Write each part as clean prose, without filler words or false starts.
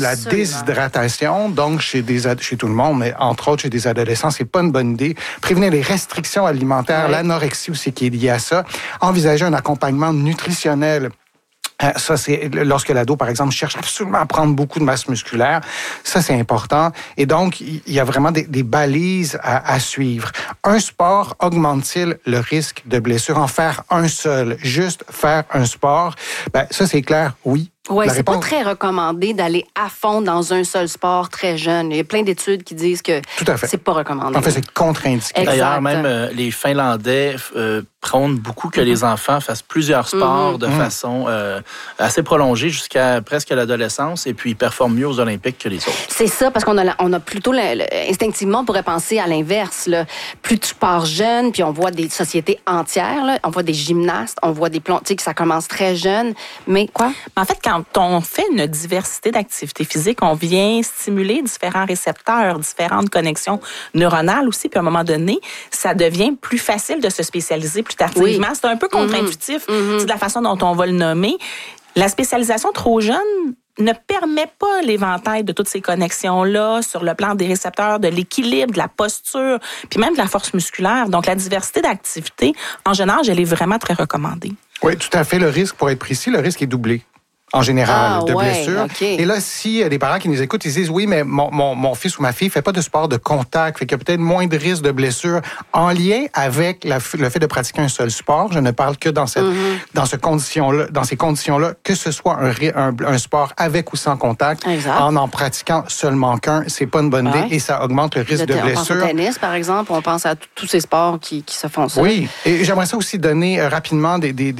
la déshydratation, donc chez tout le monde, mais entre autres chez des adolescents, c'est pas une bonne idée. Prévenir les restrictions alimentaires, l'anorexie aussi qui est liée à ça. Envisager un accompagnement nutritionnel. Ça, c'est lorsque l'ado, par exemple, cherche absolument à prendre beaucoup de masse musculaire. Ça, c'est important. Et donc, il y a vraiment des balises à suivre. Un sport augmente-t-il le risque de blessure? En faire un seul, juste faire un sport, ça, c'est clair, oui. Oui, c'est pas très recommandé d'aller à fond dans un seul sport très jeune. Il y a plein d'études qui disent que c'est pas recommandé. En fait, c'est contre-indiqué. Exact. D'ailleurs, même les Finlandais prônent beaucoup que les enfants fassent plusieurs sports de façon assez prolongée jusqu'à presque l'adolescence et puis ils performent mieux aux Olympiques que les autres. C'est ça, parce qu'on a plutôt, instinctivement, on pourrait penser à l'inverse. Là. Plus tu pars jeune, puis on voit des sociétés entières, là, on voit des gymnastes, on voit des plombiers, que ça commence très jeune. Mais quoi? En fait, quand on fait une diversité d'activités physiques, on vient stimuler différents récepteurs, différentes connexions neuronales aussi, puis à un moment donné, ça devient plus facile de se spécialiser plus tardivement. Oui. C'est un peu contre-intuitif, c'est de la façon dont on va le nommer. La spécialisation trop jeune ne permet pas l'éventail de toutes ces connexions-là sur le plan des récepteurs, de l'équilibre, de la posture, puis même de la force musculaire. Donc, la diversité d'activités, en jeune âge, elle est vraiment très recommandée. Oui, tout à fait. Le risque, pour être précis, le risque est doublé. En général, de blessures. Okay. Et là, si des parents qui nous écoutent, ils disent, oui, mais mon fils ou ma fille fait pas de sport de contact, fait qu'il y a peut-être moins de risques de blessures en lien avec le fait de pratiquer un seul sport. Je ne parle que dans ces conditions-là, que ce soit un sport avec ou sans contact, en pratiquant seulement qu'un, c'est pas une bonne idée et ça augmente le risque de blessure. On pense au tennis, par exemple, on pense à tous ces sports qui se font ça. Oui, et j'aimerais ça aussi donner rapidement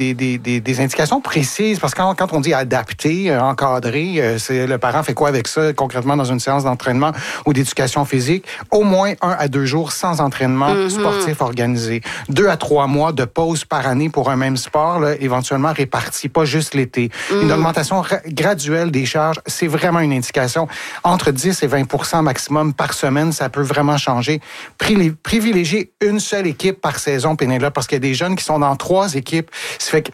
des indications précises, parce que quand on dit adapter, encadrer, c'est le parent fait quoi avec ça concrètement dans une séance d'entraînement ou d'éducation physique? Au moins 1 à 2 jours sans entraînement sportif organisé. 2 à 3 mois de pause par année pour un même sport, là, éventuellement réparti, pas juste l'été. Une augmentation graduelle des charges, c'est vraiment une indication. Entre 10 et 20% maximum par semaine, ça peut vraiment changer. Privilégier une seule équipe par saison, Pénélope, parce qu'il y a des jeunes qui sont dans 3 équipes. Ça fait que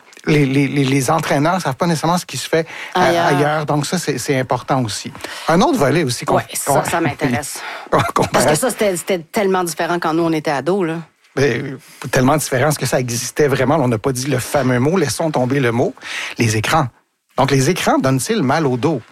les entraîneurs ne savent pas nécessairement ce qui se fait ailleurs. Donc ça, c'est important aussi. Un autre volet aussi. Oui, ça m'intéresse. Parce que ça, c'était tellement différent quand nous, on était ados, là. Tellement différent. Est-ce que ça existait vraiment? On n'a pas dit le fameux mot. Laissons tomber le mot. Les écrans. Donc, les écrans donnent-ils mal au dos?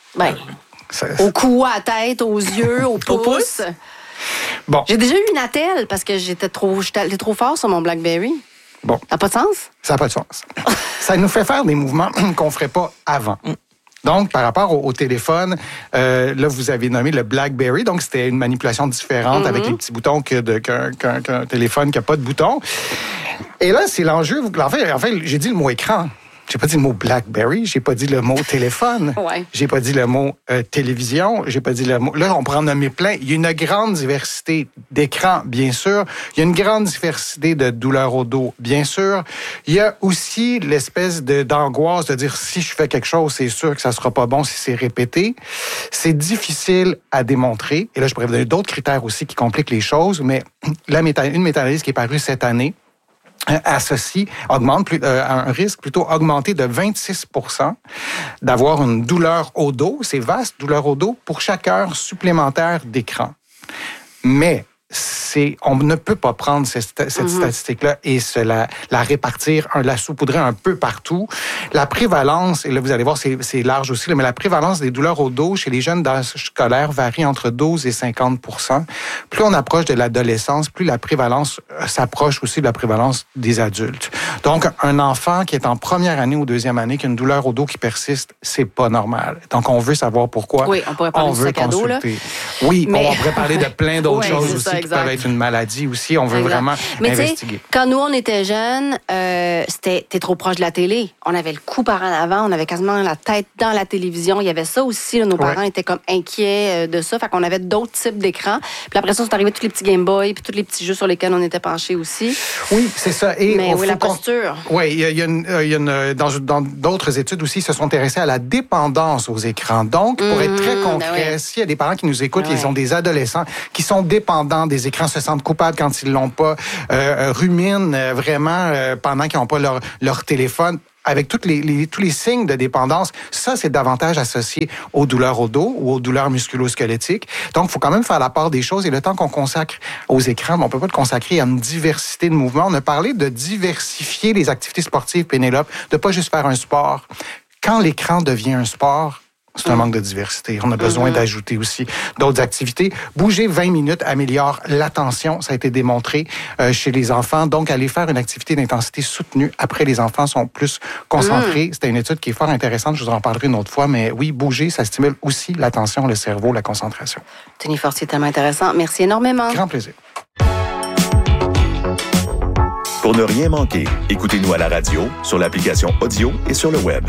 Au cou, à la tête, aux yeux, au pouce. Bon. J'ai déjà eu une attelle parce que j'étais trop fort sur mon BlackBerry. Bon. Ça n'a pas de sens? Ça n'a pas de sens. Ça nous fait faire des mouvements qu'on ne ferait pas avant. Donc, par rapport au téléphone, là, vous avez nommé le BlackBerry. Donc, c'était une manipulation différente avec les petits boutons qu'un téléphone qui n'a pas de boutons. Et là, c'est l'enjeu. En fait, j'ai dit le mot écran. J'ai pas dit le mot BlackBerry, j'ai pas dit le mot téléphone, j'ai pas dit le mot télévision, j'ai pas dit le mot... Là, on pourrait en nommer plein. Il y a une grande diversité d'écrans, bien sûr. Il y a une grande diversité de douleurs au dos, bien sûr. Il y a aussi l'espèce d'angoisse de dire si je fais quelque chose, c'est sûr que ça sera pas bon si c'est répété. C'est difficile à démontrer. Et là, je pourrais vous donner d'autres critères aussi qui compliquent les choses, mais une méta-analyse qui est parue cette année augmente un risque plutôt augmenté de 26% d'avoir une douleur au dos, c'est vaste, douleur au dos, pour chaque heure supplémentaire d'écran. Mais on ne peut pas prendre cette statistique-là et la répartir, la saupoudrer un peu partout. La prévalence, et là vous allez voir, c'est large aussi, mais la prévalence des douleurs au dos chez les jeunes d'âge scolaire varie entre 12 et 50%. Plus on approche de l'adolescence, plus la prévalence s'approche aussi de la prévalence des adultes. Donc, un enfant qui est en première année ou deuxième année, qui a une douleur au dos qui persiste, c'est pas normal. Donc, on veut savoir pourquoi. Oui, on pourrait parler du sac à dos, là. Oui, on pourrait parler de plein d'autres choses aussi qui peuvent être une maladie aussi. On veut vraiment investiguer. Quand nous, on était jeunes, t'es trop proche de la télé. On avait le cou par en avant, on avait quasiment la tête dans la télévision. Il y avait ça aussi. Là, nos parents étaient comme inquiets de ça. Fait qu'on avait d'autres types d'écrans. Puis après ça, c'est arrivé tous les petits Game Boy puis tous les petits jeux sur lesquels on était penchés aussi. Oui, c'est ça. Et la posture. Oui, il y a dans d'autres études aussi, ils se sont intéressés à la dépendance aux écrans. Donc, pour être très concret, s'il y a des parents qui nous écoutent, ils ont des adolescents qui sont dépendants des écrans, se sentent coupables quand ils l'ont pas, ruminent vraiment pendant qu'ils n'ont pas leur téléphone, avec tous les signes de dépendance, ça, c'est davantage associé aux douleurs au dos ou aux douleurs musculo-squelettiques. Donc, il faut quand même faire la part des choses. Et le temps qu'on consacre aux écrans, on peut pas le consacrer à une diversité de mouvements. On a parlé de diversifier les activités sportives, Pénélope, de pas juste faire un sport. Quand l'écran devient un sport, c'est un manque de diversité. On a besoin d'ajouter aussi d'autres activités. Bouger 20 minutes améliore l'attention. Ça a été démontré chez les enfants. Donc, aller faire une activité d'intensité soutenue après, les enfants sont plus concentrés. C'était une étude qui est fort intéressante. Je vous en parlerai une autre fois. Mais oui, bouger, ça stimule aussi l'attention, le cerveau, la concentration. Tony Fortier, tellement intéressant. Merci énormément. Grand plaisir. Pour ne rien manquer, écoutez-nous à la radio, sur l'application audio et sur le web.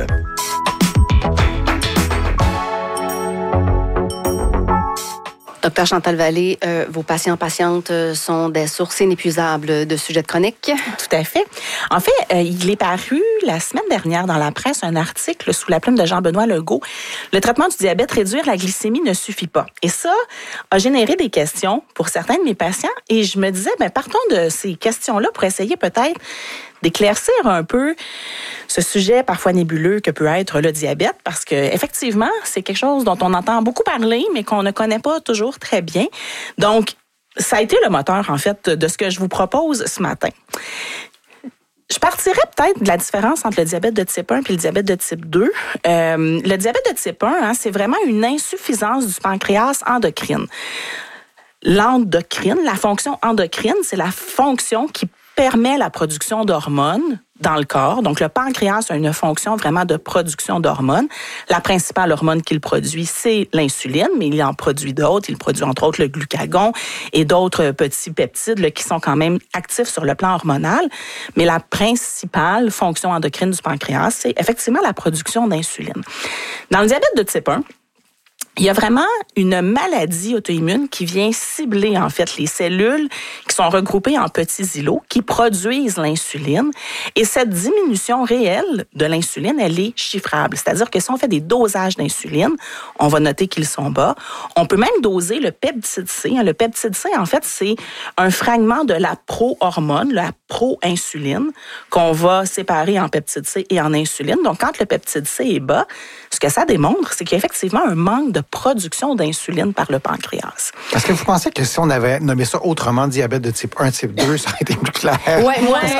Docteur Chantal Vallée, vos patientes sont des sources inépuisables de sujets de chronique. Tout à fait. En fait, il est paru la semaine dernière dans la presse un article sous la plume de Jean-Benoît Legault. Le traitement du diabète, réduire la glycémie ne suffit pas. Et ça a généré des questions pour certains de mes patients. Et je me disais, partons de ces questions-là pour essayer peut-être d'éclaircir un peu ce sujet parfois nébuleux que peut être le diabète, parce que effectivement, c'est quelque chose dont on entend beaucoup parler, mais qu'on ne connaît pas toujours très bien. Donc, ça a été le moteur, en fait, de ce que je vous propose ce matin. Je partirais peut-être de la différence entre le diabète de type 1 et le diabète de type 2. Le diabète de type 1, c'est vraiment une insuffisance du pancréas endocrine. L'endocrine, la fonction endocrine, c'est la fonction qui permet la production d'hormones dans le corps. Donc, le pancréas a une fonction vraiment de production d'hormones. La principale hormone qu'il produit, c'est l'insuline, mais il en produit d'autres. Il produit entre autres le glucagon et d'autres petits peptides là, qui sont quand même actifs sur le plan hormonal. Mais la principale fonction endocrine du pancréas, c'est effectivement la production d'insuline. Dans le diabète de type 1, il y a vraiment une maladie auto-immune qui vient cibler, en fait, les cellules qui sont regroupées en petits îlots qui produisent l'insuline. Et cette diminution réelle de l'insuline, elle est chiffrable. C'est-à-dire que si on fait des dosages d'insuline, on va noter qu'ils sont bas. On peut même doser le peptide C. Le peptide C, en fait, c'est un fragment de la pro-hormone, la pro-insuline, qu'on va séparer en peptide C et en insuline. Donc, quand le peptide C est bas, ce que ça démontre, c'est qu'il y a effectivement un manque de production d'insuline par le pancréas. Est-ce que vous pensez que si on avait nommé ça autrement, diabète de type 1, type 2, ça aurait été plus clair? Oui,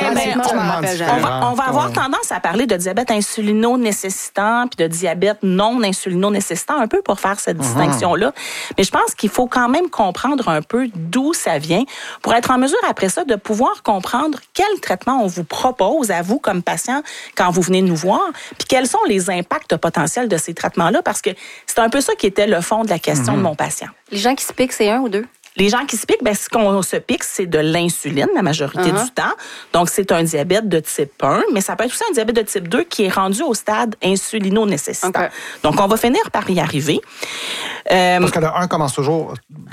on va avoir tendance à parler de diabète insulino-nécessitant puis de diabète non insulino-nécessitant un peu pour faire cette distinction-là. Mais je pense qu'il faut quand même comprendre un peu d'où ça vient pour être en mesure après ça de pouvoir comprendre quel traitement on vous propose à vous comme patient quand vous venez nous voir puis quels sont les impacts potentiels de ces traitements-là parce que c'est un peu ça qui était le fond de la question de mon patient. Les gens qui se piquent, c'est 1 ou 2? Les gens qui se piquent, ce qu'on se pique, c'est de l'insuline la majorité du temps. Donc, c'est un diabète de type 1, mais ça peut être aussi un diabète de type 2 qui est rendu au stade insulino-nécessitant. Okay. Donc, on va finir par y arriver. Parce que le 1 commence toujours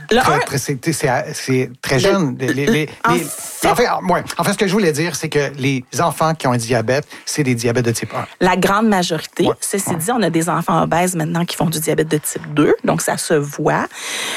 c'est très jeune. En fait, ce que je voulais dire, c'est que les enfants qui ont un diabète, c'est des diabètes de type 1. La grande majorité. Ouais. Ceci dit, on a des enfants obèses maintenant qui font du diabète de type 2, donc ça se voit.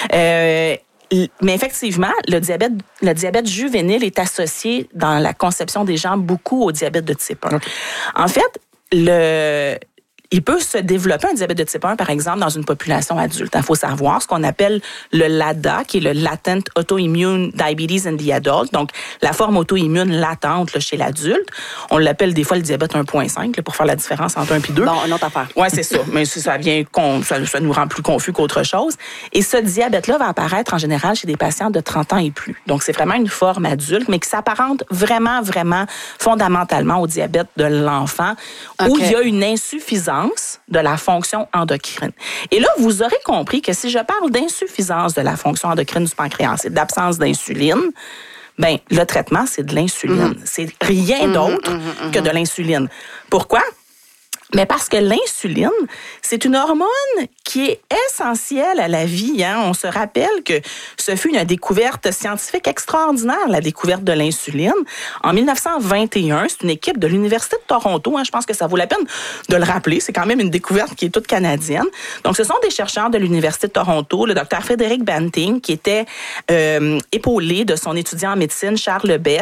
Mais effectivement, le diabète juvénile est associé dans la conception des gens beaucoup au diabète de type 1. Okay. En fait, il peut se développer un diabète de type 1, par exemple, dans une population adulte. Il faut savoir ce qu'on appelle le LADA, qui est le Latent Autoimmune Diabetes in the Adult, donc la forme auto-immune latente là, chez l'adulte. On l'appelle des fois le diabète 1.5, là, pour faire la différence entre 1 et 2. Bon, une autre affaire. Oui, c'est ça. Mais ça nous rend plus confus qu'autre chose. Et ce diabète-là va apparaître en général chez des patients de 30 ans et plus. Donc, c'est vraiment une forme adulte, mais qui s'apparente vraiment, vraiment fondamentalement au diabète de l'enfant, où il y a une insuffisance de la fonction endocrine. Et là, vous aurez compris que si je parle d'insuffisance de la fonction endocrine du pancréas et d'absence d'insuline, le traitement, c'est de l'insuline. C'est rien d'autre que de l'insuline. Pourquoi? Mais parce que l'insuline, c'est une hormone qui est essentielle à la vie. On se rappelle que ce fut une découverte scientifique extraordinaire, la découverte de l'insuline. En 1921, c'est une équipe de l'Université de Toronto. Je pense que ça vaut la peine de le rappeler. C'est quand même une découverte qui est toute canadienne. Donc, ce sont des chercheurs de l'Université de Toronto, le docteur Frédéric Banting, qui était épaulé de son étudiant en médecine, Charles Best,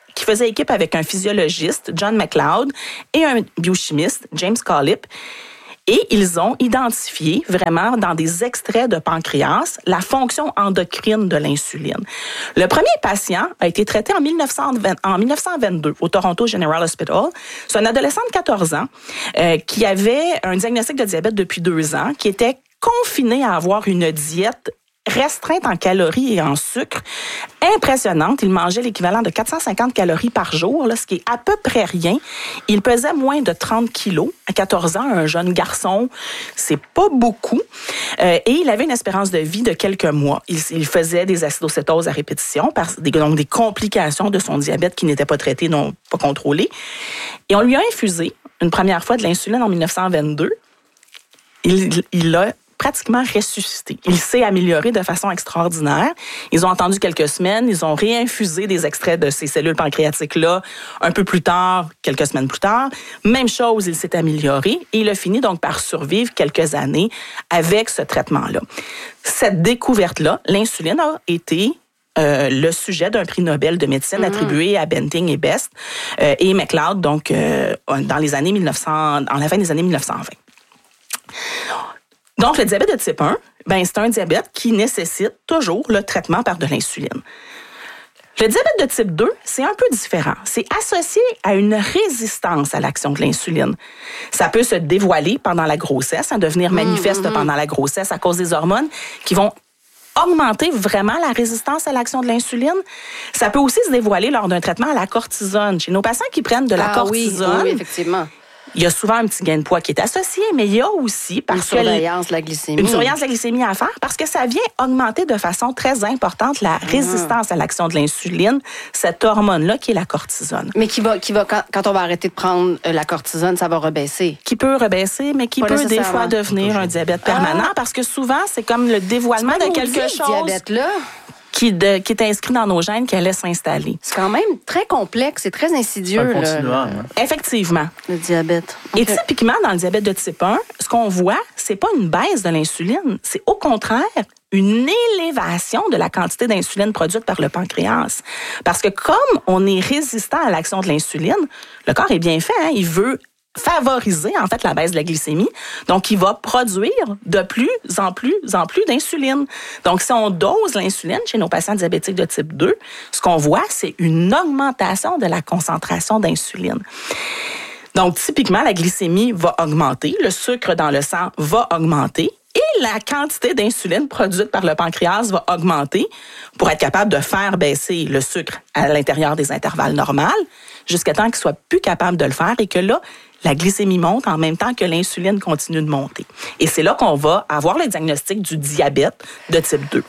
qui faisait équipe avec un physiologiste, John McLeod, et un biochimiste, James Collip. Et ils ont identifié vraiment dans des extraits de pancréas la fonction endocrine de l'insuline. Le premier patient a été traité en 1922 au Toronto General Hospital. C'est un adolescent de 14 ans qui avait un diagnostic de diabète depuis 2 ans, qui était confiné à avoir une diète restreinte en calories et en sucre, impressionnante. Il mangeait l'équivalent de 450 calories par jour, là, ce qui est à peu près rien. Il pesait moins de 30 kilos. À 14 ans, un jeune garçon, c'est pas beaucoup. Et il avait une espérance de vie de quelques mois. Il faisait des acidocétoses à répétition, donc des complications de son diabète qui n'étaient pas traitées, non pas contrôlées. Et on lui a infusé une première fois de l'insuline en 1922. Il a pratiquement ressuscité. Il s'est amélioré de façon extraordinaire. Ils ont attendu quelques semaines, ils ont réinfusé des extraits de ces cellules pancréatiques-là un peu plus tard, quelques semaines plus tard. Même chose, il s'est amélioré et il a fini donc par survivre quelques années avec ce traitement-là. Cette découverte-là, l'insuline a été le sujet d'un prix Nobel de médecine attribué à Benting et Best et McLeod, donc dans les années 1900, en la fin des années 1920. Donc, le diabète de type 1, c'est un diabète qui nécessite toujours le traitement par de l'insuline. Le diabète de type 2, c'est un peu différent. C'est associé à une résistance à l'action de l'insuline. Ça peut se dévoiler pendant la grossesse, devenir manifeste pendant la grossesse à cause des hormones qui vont augmenter vraiment la résistance à l'action de l'insuline. Ça peut aussi se dévoiler lors d'un traitement à la cortisone. Chez nos patients qui prennent de la cortisone, oui, effectivement. Il y a souvent un petit gain de poids qui est associé, mais il y a aussi une surveillance de la glycémie. Une surveillance de la glycémie à faire parce que ça vient augmenter de façon très importante la résistance à l'action de l'insuline, cette hormone-là qui est la cortisone. Mais qui va quand on va arrêter de prendre la cortisone, ça va rebaisser. Qui peut rebaisser, mais qui peut des fois devenir un diabète permanent parce que souvent, c'est comme le dévoilement de quelque chose. Diabète-là. Qui est inscrit dans nos gènes, qui allait s'installer. C'est quand même très complexe et très insidieux. Effectivement. Le diabète. Okay. Et typiquement, dans le diabète de type 1, ce qu'on voit, c'est pas une baisse de l'insuline, c'est au contraire une élévation de la quantité d'insuline produite par le pancréas. Parce que comme on est résistant à l'action de l'insuline, le corps est bien fait, il veut favoriser en fait la baisse de la glycémie. Donc, il va produire de plus en plus d'insuline. Donc, si on dose l'insuline chez nos patients diabétiques de type 2, ce qu'on voit, c'est une augmentation de la concentration d'insuline. Donc, typiquement, la glycémie va augmenter, le sucre dans le sang va augmenter et la quantité d'insuline produite par le pancréas va augmenter pour être capable de faire baisser le sucre à l'intérieur des intervalles normaux jusqu'à temps qu'il soit plus capable de le faire et que là, la glycémie monte en même temps que l'insuline continue de monter. Et c'est là qu'on va avoir le diagnostic du diabète de type 2.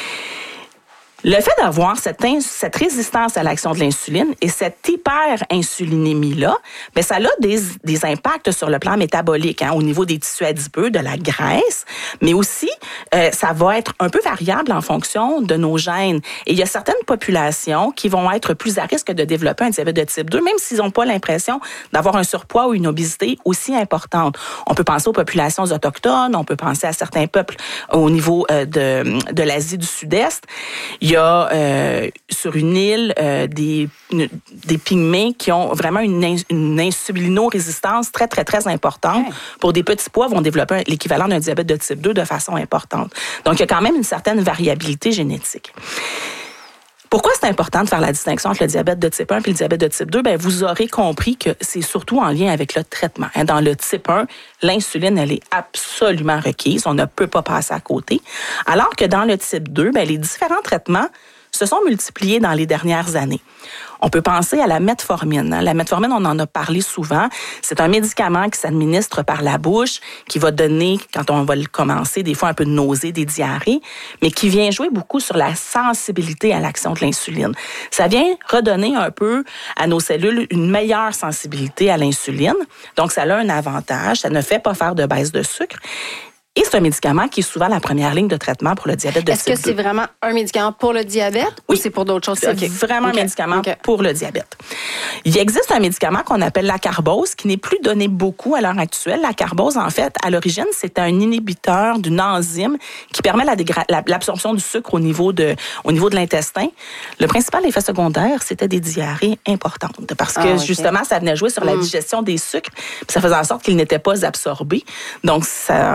Le fait d'avoir cette résistance à l'action de l'insuline et cette hyperinsulinémie-là, ça a des impacts sur le plan métabolique, au niveau des tissus adipeux, de la graisse, mais aussi, ça va être un peu variable en fonction de nos gènes. Et il y a certaines populations qui vont être plus à risque de développer un diabète de type 2, même s'ils n'ont pas l'impression d'avoir un surpoids ou une obésité aussi importante. On peut penser aux populations autochtones, on peut penser à certains peuples au niveau de l'Asie du Sud-Est. Il y a sur une île des pygmées qui ont vraiment une insulinorésistance très, très, très importante. Pour des petits poids, vont développer l'équivalent d'un diabète de type 2 de façon importante. Donc, il y a quand même une certaine variabilité génétique. Pourquoi c'est important de faire la distinction entre le diabète de type 1 et le diabète de type 2? Vous aurez compris que c'est surtout en lien avec le traitement. Dans le type 1, l'insuline, elle est absolument requise. On ne peut pas passer à côté. Alors que dans le type 2, les différents traitements se sont multipliés dans les dernières années. On peut penser à la metformine. La metformine, on en a parlé souvent. C'est un médicament qui s'administre par la bouche, qui va donner, quand on va le commencer, des fois un peu de nausée, des diarrhées, mais qui vient jouer beaucoup sur la sensibilité à l'action de l'insuline. Ça vient redonner un peu à nos cellules une meilleure sensibilité à l'insuline. Donc, ça a un avantage. Ça ne fait pas faire de baisse de sucre. Et c'est un médicament qui est souvent la première ligne de traitement pour le diabète de type 2. Est-ce que c'est vraiment un médicament pour le diabète ou c'est pour d'autres choses? C'est vraiment un médicament pour le diabète. Il existe un médicament qu'on appelle l'acarbose qui n'est plus donné beaucoup à l'heure actuelle. L'acarbose, en fait, à l'origine, c'est un inhibiteur d'une enzyme qui permet l'absorption du sucre au niveau de l'intestin. Le principal effet secondaire, c'était des diarrhées importantes parce que justement, ça venait jouer sur la digestion des sucres puis ça faisait en sorte qu'ils n'étaient pas absorbés. Donc,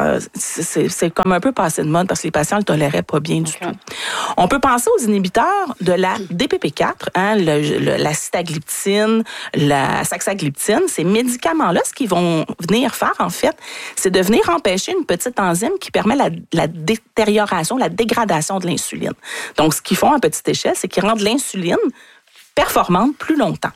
c'est comme un peu passé de mode parce que les patients ne le toléraient pas bien du tout. On peut penser aux inhibiteurs de la DPP4, la sitagliptine, la saxagliptine. Ces médicaments-là, ce qu'ils vont venir faire, en fait, c'est de venir empêcher une petite enzyme qui permet la détérioration, la dégradation de l'insuline. Donc, ce qu'ils font à petite échelle, c'est qu'ils rendent l'insuline performante plus longtemps.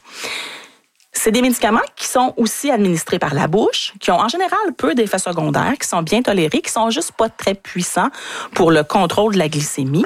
C'est des médicaments qui sont aussi administrés par la bouche, qui ont en général peu d'effets secondaires, qui sont bien tolérés, qui sont juste pas très puissants pour le contrôle de la glycémie.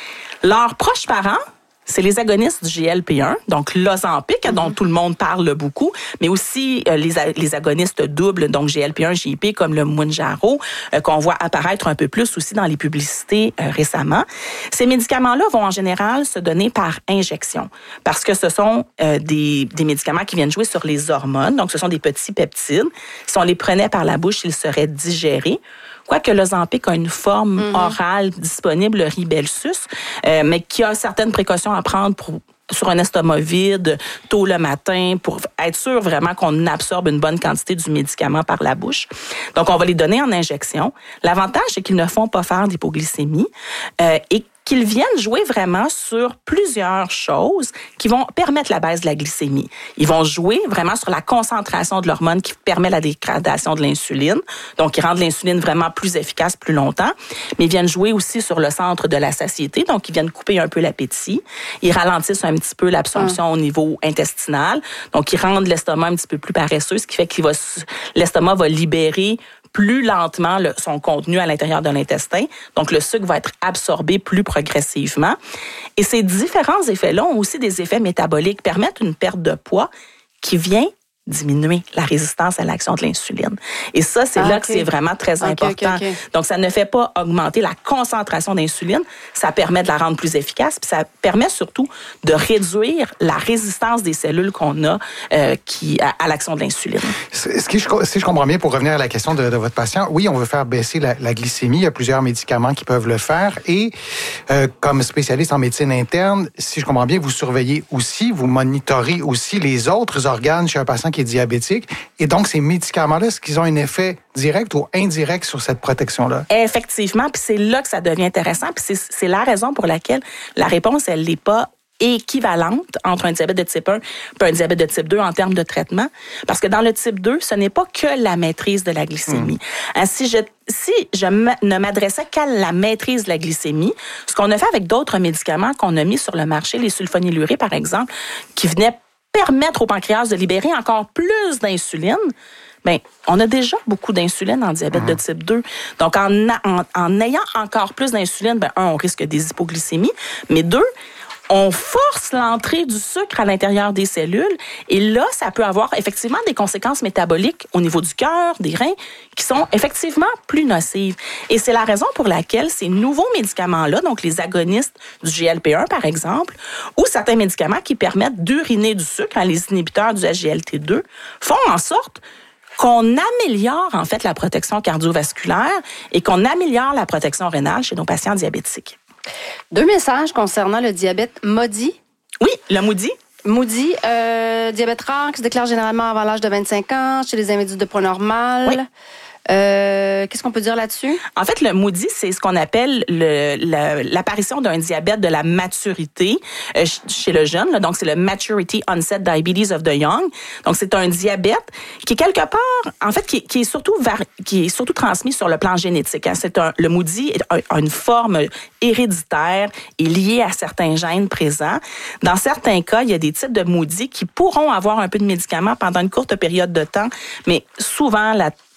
Leurs proches parents, c'est les agonistes du GLP-1, donc l'Ozempic, dont tout le monde parle beaucoup, mais aussi les agonistes doubles, donc GLP-1, GIP, comme le Mounjaro, qu'on voit apparaître un peu plus aussi dans les publicités récemment. Ces médicaments-là vont en général se donner par injection, parce que ce sont des médicaments qui viennent jouer sur les hormones, donc ce sont des petits peptides. Si on les prenait par la bouche, ils seraient digérés. Quoique l'Ozempic a une forme orale disponible, le Rybelsus, mais qui a certaines précautions à prendre sur un estomac vide, tôt le matin, pour être sûr vraiment qu'on absorbe une bonne quantité du médicament par la bouche. Donc, on va les donner en injection. L'avantage, c'est qu'ils ne font pas faire d'hypoglycémie et qu'ils viennent jouer vraiment sur plusieurs choses qui vont permettre la baisse de la glycémie. Ils vont jouer vraiment sur la concentration de l'hormone qui permet la dégradation de l'insuline. Donc, ils rendent l'insuline vraiment plus efficace plus longtemps. Mais ils viennent jouer aussi sur le centre de la satiété. Donc, ils viennent couper un peu l'appétit. Ils ralentissent un petit peu l'absorption au niveau intestinal. Donc, ils rendent l'estomac un petit peu plus paresseux, ce qui fait que l'estomac va libérer plus lentement son contenu à l'intérieur de l'intestin. Donc, le sucre va être absorbé plus progressivement. Et ces différents effets-là ont aussi des effets métaboliques, permettent une perte de poids qui vient diminuer la résistance à l'action de l'insuline. Et ça, c'est là que c'est vraiment très important. Donc, ça ne fait pas augmenter la concentration d'insuline, ça permet de la rendre plus efficace, puis ça permet surtout de réduire la résistance des cellules qu'on a à l'action de l'insuline. Si je comprends bien, pour revenir à la question de votre patient, oui, on veut faire baisser la glycémie. Il y a plusieurs médicaments qui peuvent le faire. Et comme spécialiste en médecine interne, si je comprends bien, vous surveillez aussi, vous monitorez aussi les autres organes chez un patient qui est diabétique. Et donc, ces médicaments-là, est-ce qu'ils ont un effet direct ou indirect sur cette protection-là? Effectivement, puis c'est là que ça devient intéressant. Puis c'est la raison pour laquelle la réponse, elle n'est pas équivalente entre un diabète de type 1 et un diabète de type 2 en termes de traitement. Parce que dans le type 2, ce n'est pas que la maîtrise de la glycémie. Si je ne m'adressais qu'à la maîtrise de la glycémie, ce qu'on a fait avec d'autres médicaments qu'on a mis sur le marché, les sulfonylurées, par exemple, qui venaient permettre au pancréas de libérer encore plus d'insuline, bien, on a déjà beaucoup d'insuline en diabète de type 2. Donc, en ayant encore plus d'insuline, bien, on risque des hypoglycémies, mais 2, on force l'entrée du sucre à l'intérieur des cellules et là, ça peut avoir effectivement des conséquences métaboliques au niveau du cœur, des reins, qui sont effectivement plus nocives. Et c'est la raison pour laquelle ces nouveaux médicaments-là, donc les agonistes du GLP-1 par exemple, ou certains médicaments qui permettent d'uriner du sucre, les inhibiteurs du SGLT2, font en sorte qu'on améliore en fait la protection cardiovasculaire et qu'on améliore la protection rénale chez nos patients diabétiques. 2 messages concernant le diabète MODY. Oui, le MODY. MODY, diabète rare qui se déclare généralement avant l'âge de 25 ans chez les individus de poids normal. Oui. Qu'est-ce qu'on peut dire là-dessus? En fait, le MODY, c'est ce qu'on appelle l'apparition d'un diabète de la maturité chez le jeune. Là. Donc, c'est le Maturity Onset Diabetes of the Young. Donc, c'est un diabète qui est quelque part, en fait, qui est surtout transmis sur le plan génétique. Hein. Le MODY a une forme héréditaire et liée à certains gènes présents. Dans certains cas, il y a des types de MODY qui pourront avoir un peu de médicaments pendant une courte période de temps, mais souvent,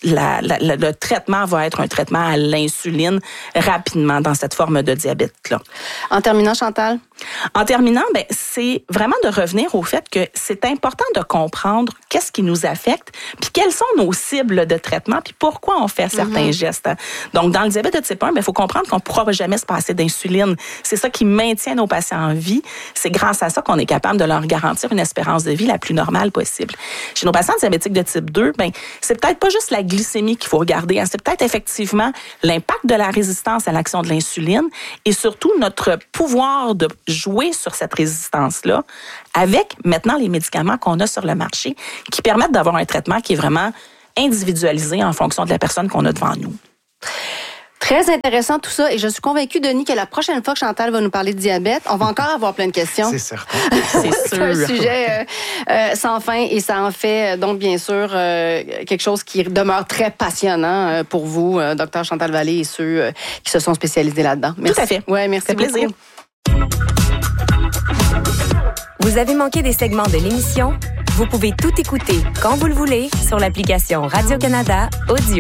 le traitement va être un traitement à l'insuline rapidement dans cette forme de diabète-là. En terminant, Chantal? En terminant, c'est vraiment de revenir au fait que c'est important de comprendre qu'est-ce qui nous affecte, puis quelles sont nos cibles de traitement, puis pourquoi on fait certains gestes. Donc, dans le diabète de type 1, il faut comprendre qu'on ne pourra jamais se passer d'insuline. C'est ça qui maintient nos patients en vie. C'est grâce à ça qu'on est capable de leur garantir une espérance de vie la plus normale possible. Chez nos patients diabétiques de type 2, c'est peut-être pas juste la glycémie qu'il faut regarder. C'est peut-être effectivement l'impact de la résistance à l'action de l'insuline et surtout notre pouvoir de jouer sur cette résistance-là avec maintenant les médicaments qu'on a sur le marché qui permettent d'avoir un traitement qui est vraiment individualisé en fonction de la personne qu'on a devant nous. Très intéressant tout ça et je suis convaincue, Denis, que la prochaine fois que Chantal va nous parler de diabète, on va encore avoir plein de questions. C'est certain. C'est un sujet sans fin et ça en fait donc bien sûr quelque chose qui demeure très passionnant pour vous, Dr Chantal Vallée et ceux qui se sont spécialisés là-dedans. Merci. Tout à fait. Ouais, merci beaucoup. Plaisir. Vous avez manqué des segments de l'émission? Vous pouvez tout écouter quand vous le voulez sur l'application Radio-Canada Audio.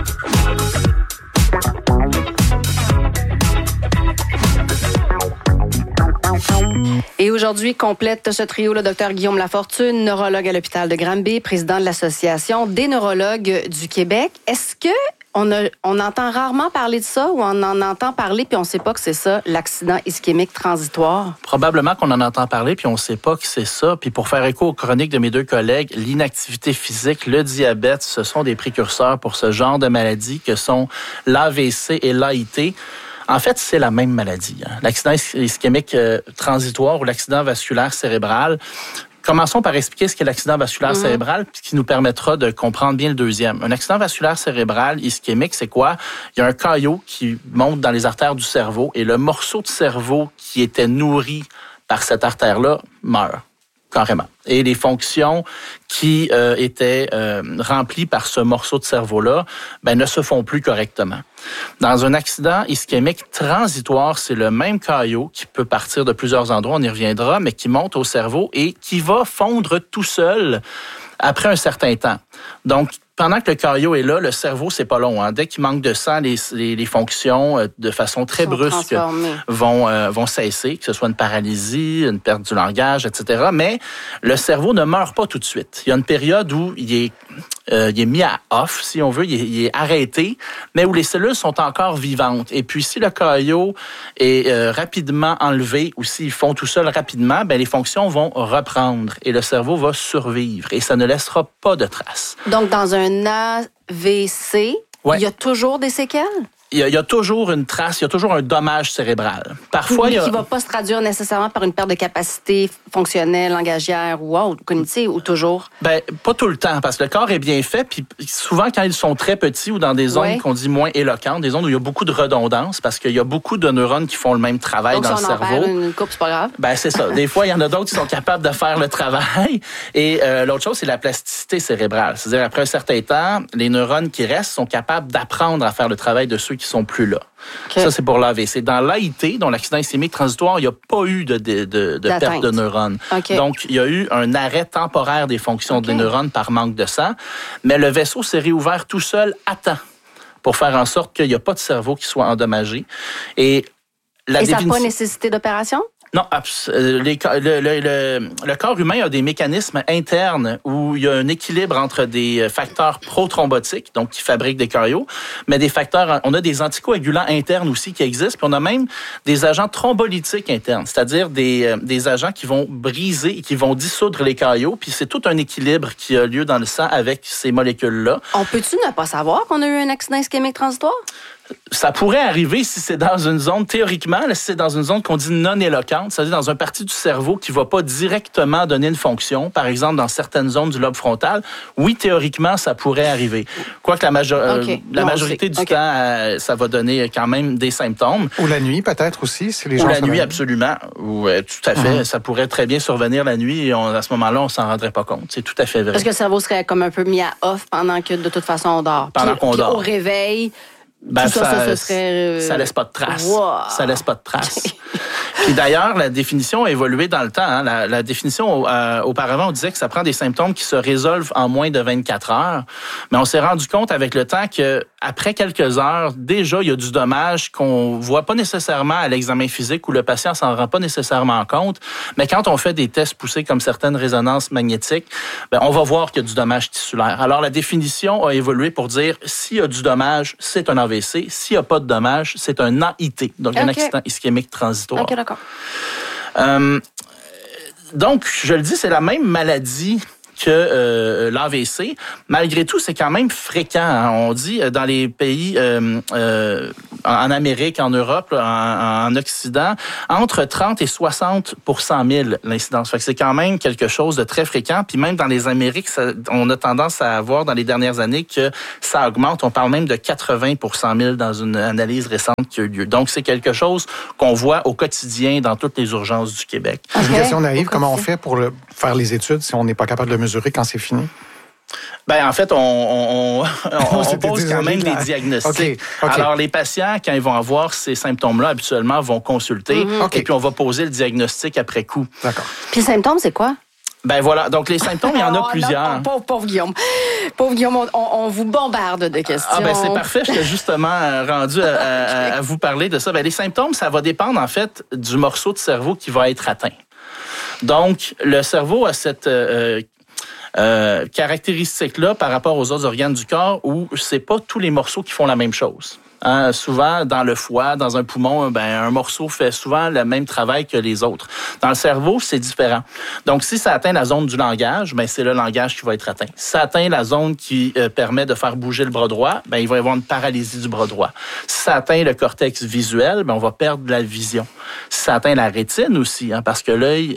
Et aujourd'hui, complète ce trio le Dr Guillaume Lafortune, neurologue à l'hôpital de Granby, président de l'Association des neurologues du Québec. Est-ce que on entend rarement parler de ça ou on en entend parler puis on ne sait pas que c'est ça, l'accident ischémique transitoire? Probablement qu'on en entend parler puis on ne sait pas que c'est ça. Puis pour faire écho aux chroniques de mes deux collègues, l'inactivité physique, le diabète, ce sont des précurseurs pour ce genre de maladies que sont l'AVC et l'AIT. En fait, c'est la même maladie. L'accident ischémique transitoire ou l'accident vasculaire cérébral. Commençons par expliquer ce qu'est l'accident vasculaire cérébral, puis qui nous permettra de comprendre bien le deuxième. Un accident vasculaire cérébral ischémique, c'est quoi? Il y a un caillot qui monte dans les artères du cerveau et le morceau de cerveau qui était nourri par cette artère-là meurt. Carrément. Et les fonctions qui étaient remplies par ce morceau de cerveau-là ne se font plus correctement. Dans un accident ischémique transitoire, c'est le même caillot qui peut partir de plusieurs endroits, on y reviendra, mais qui monte au cerveau et qui va fondre tout seul après un certain temps. Donc, pendant que le caillot est là, le cerveau, c'est pas long. Dès qu'il manque de sang, les fonctions, de façon très brusque, vont cesser, que ce soit une paralysie, une perte du langage, etc. Mais le cerveau ne meurt pas tout de suite. Il y a une période où il est mis à off, si on veut, il est arrêté, mais où les cellules sont encore vivantes. Et puis, si le caillot est rapidement enlevé ou s'ils font tout seul rapidement, les fonctions vont reprendre et le cerveau va survivre et ça ne laissera pas de traces. Donc, dans un AVC, il y a toujours des séquelles? Il y a toujours une trace, il y a toujours un dommage cérébral. Parfois, qui ne va pas se traduire nécessairement par une perte de capacité fonctionnelle, langagière ou autre, cognitive, ou toujours? Pas tout le temps, parce que le corps est bien fait, puis souvent, quand ils sont très petits ou dans des zones qu'on dit moins éloquentes, des zones où il y a beaucoup de redondance, parce qu'il y a beaucoup de neurones qui font le même travail. Donc, dans si le on cerveau. En perd une coupe, c'est pas grave? C'est ça. Des fois, il y en a d'autres qui sont capables de faire le travail. Et l'autre chose, c'est la plasticité cérébrale. C'est-à-dire, après un certain temps, les neurones qui restent sont capables d'apprendre à faire le travail de ceux qui sont plus là. Okay. Ça, c'est pour l'AVC. Dans l'AIT, dans l'accident ischémique transitoire, il n'y a pas eu de perte de neurones. Okay. Donc, il y a eu un arrêt temporaire des fonctions des neurones par manque de sang, mais le vaisseau s'est réouvert tout seul à temps pour faire en sorte qu'il n'y a pas de cerveau qui soit endommagé. Et ça n'a pas nécessité d'opération? Non, le corps humain a des mécanismes internes où il y a un équilibre entre des facteurs prothrombotiques, donc qui fabriquent des caillots, mais des facteurs, on a des anticoagulants internes aussi qui existent, puis on a même des agents thrombolytiques internes, c'est-à-dire des agents qui vont briser et qui vont dissoudre les caillots, puis c'est tout un équilibre qui a lieu dans le sang avec ces molécules-là. On peut-tu ne pas savoir qu'on a eu un accident ischémique transitoire? Ça pourrait arriver si c'est dans une zone, théoriquement, si c'est dans une zone qu'on dit non éloquente, c'est-à-dire dans une partie du cerveau qui ne va pas directement donner une fonction, par exemple dans certaines zones du lobe frontal, oui, théoriquement, ça pourrait arrier. Quoique la majorité du temps, ça va donner quand même des symptômes. Ou la nuit, peut-être aussi, si les gens... Ou la nuit, absolument. Oui, tout à fait. Ça pourrait très bien survenir la nuit et à ce moment-là, on ne s'en rendrait pas compte. C'est tout à fait vrai. Parce que le cerveau serait comme un peu mis à off pendant que, de toute façon, on dort. Pendant qu'on dort. Au réveil... ça laisse pas de traces. Wow. Ça laisse pas de traces. Puis d'ailleurs, la définition a évolué dans le temps. Hein. La définition, auparavant, on disait que ça prend des symptômes qui se résolvent en moins de 24 heures. Mais on s'est rendu compte avec le temps que après quelques heures, déjà, il y a du dommage qu'on voit pas nécessairement à l'examen physique où le patient s'en rend pas nécessairement compte. Mais quand on fait des tests poussés comme certaines résonances magnétiques, on va voir qu'il y a du dommage tissulaire. Alors, la définition a évolué pour dire s'il y a du dommage, c'est un AVC. S'il n'y a pas de dommage, c'est un AIT, donc un accident ischémique transitoire. OK, d'accord. Donc, je le dis, c'est la même maladie que l'AVC. Malgré tout, c'est quand même fréquent. Hein. On dit dans les pays en Amérique, en Europe, en Occident, entre 30 et 60 000 l'incidence. Fait que c'est quand même quelque chose de très fréquent. Puis même dans les Amériques, on a tendance à voir dans les dernières années que ça augmente. On parle même de 80 000 dans une analyse récente qui a eu lieu. Donc, c'est quelque chose qu'on voit au quotidien dans toutes les urgences du Québec. Okay. Une question naïve, comment on fait pour faire les études si on n'est pas capable de le mesurer quand c'est fini? En fait, on pose quand même des diagnostics. Okay. Alors, les patients, quand ils vont avoir ces symptômes-là, habituellement, vont consulter et puis on va poser le diagnostic après coup. D'accord. Puis les symptômes, c'est quoi? Voilà. Donc, les symptômes, il y en a plusieurs. Non, pauvre Guillaume. Pauvre Guillaume, on vous bombarde de questions. C'est parfait. J'étais justement rendu à vous parler de ça. Les symptômes, ça va dépendre, en fait, du morceau de cerveau qui va être atteint. Donc, le cerveau a cette caractéristique-là par rapport aux autres organes du corps où c'est pas tous les morceaux qui font la même chose. Hein, souvent, dans le foie, dans un poumon, un morceau fait souvent le même travail que les autres. Dans le cerveau, c'est différent. Donc, si ça atteint la zone du langage, c'est le langage qui va être atteint. Si ça atteint la zone qui permet de faire bouger le bras droit, il va y avoir une paralysie du bras droit. Si ça atteint le cortex visuel, on va perdre la vision. Si ça atteint la rétine aussi, parce que l'œil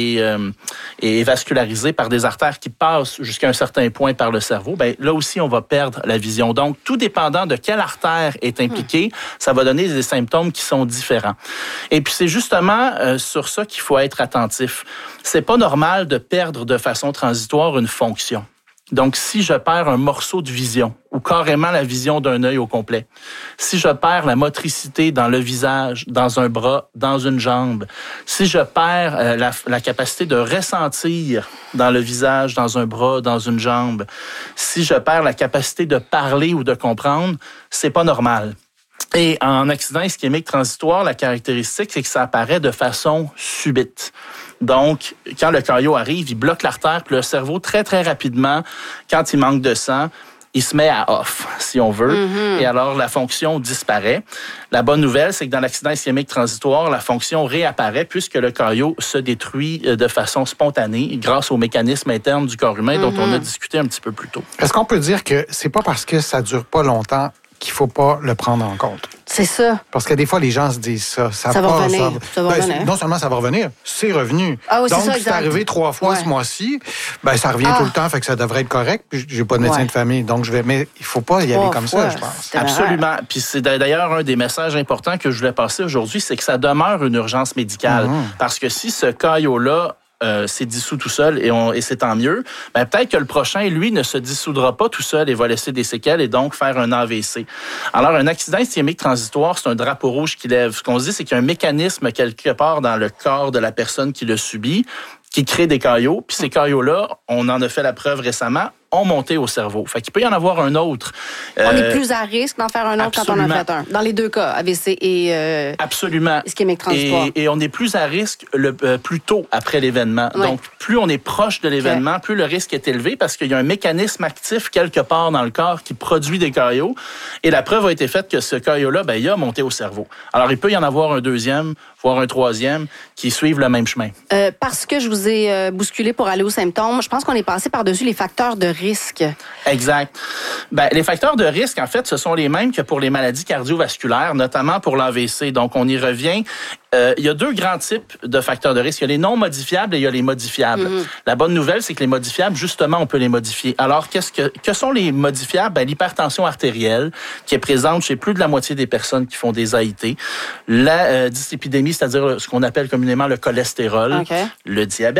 est vascularisé par des artères qui passent jusqu'à un certain point par le cerveau, là aussi, on va perdre la vision. Donc, tout dépendant de quelle artère est impliqué, ça va donner des symptômes qui sont différents. Et puis, c'est justement sur ça qu'il faut être attentif. C'est pas normal de perdre de façon transitoire une fonction. Donc, si je perds un morceau de vision ou carrément la vision d'un œil au complet, si je perds la motricité dans le visage, dans un bras, dans une jambe, si je perds la capacité de ressentir dans le visage, dans un bras, dans une jambe, si je perds la capacité de parler ou de comprendre, c'est pas normal. Et en accident ischémique transitoire, la caractéristique, c'est que ça apparaît de façon subite. Donc, quand le caillot arrive, il bloque l'artère, puis le cerveau, très, très rapidement, quand il manque de sang, il se met à off, si on veut, et alors la fonction disparaît. La bonne nouvelle, c'est que dans l'accident ischémique transitoire, la fonction réapparaît puisque le caillot se détruit de façon spontanée grâce au mécanisme interne du corps humain dont on a discuté un petit peu plus tôt. Est-ce qu'on peut dire que c'est pas parce que ça dure pas longtemps qu'il faut pas le prendre en compte? C'est ça. Parce que des fois, les gens se disent ça. Ça va revenir. Ça va revenir. Non seulement ça va revenir, c'est revenu. Ah oui, donc, c'est ça, c'est arrivé 3 fois ce mois-ci, ça revient tout le temps, fait que ça devrait être correct. Puis j'ai pas de médecin de famille, donc mais il faut pas y aller comme ça, je pense. Absolument. Puis c'est d'ailleurs un des messages importants que je voulais passer aujourd'hui, c'est que ça demeure une urgence médicale. Parce que si ce caillot-là s'est dissous tout seul et c'est tant mieux, peut-être que le prochain, lui, ne se dissoudra pas tout seul et va laisser des séquelles et donc faire un AVC. Alors, un accident ischémique transitoire, c'est un drapeau rouge qui lève. Ce qu'on se dit, c'est qu'il y a un mécanisme quelque part dans le corps de la personne qui le subit qui crée des caillots. Puis ces caillots-là, on en a fait la preuve récemment, ont monté au cerveau. Fait qu'il peut y en avoir un autre. On est plus à risque d'en faire un autre quand on en a fait un. Dans les deux cas, AVC et absolument. Ischémique transitoire. Et on est plus à risque plus tôt après l'événement. Ouais. Donc, plus on est proche de l'événement, plus le risque est élevé parce qu'il y a un mécanisme actif quelque part dans le corps qui produit des caillots. Et la preuve a été faite que ce caillot-là, il a monté au cerveau. Alors, il peut y en avoir un deuxième, voire un troisième, qui suivent le même chemin. Parce que je vous ai bousculé pour aller aux symptômes, je pense qu'on est passé par-dessus les facteurs de risque. Exact. Les facteurs de risque, en fait, ce sont les mêmes que pour les maladies cardiovasculaires, notamment pour l'AVC. Donc, on y revient. Il y a 2 grands types de facteurs de risque. Il y a les non modifiables et il y a les modifiables. La bonne nouvelle, c'est que les modifiables, justement, on peut les modifier. Alors, que sont les modifiables? L'hypertension artérielle, qui est présente chez plus de la moitié des personnes qui font des AIT. La dyslipidémie, c'est-à-dire ce qu'on appelle communément le cholestérol. Le diabète.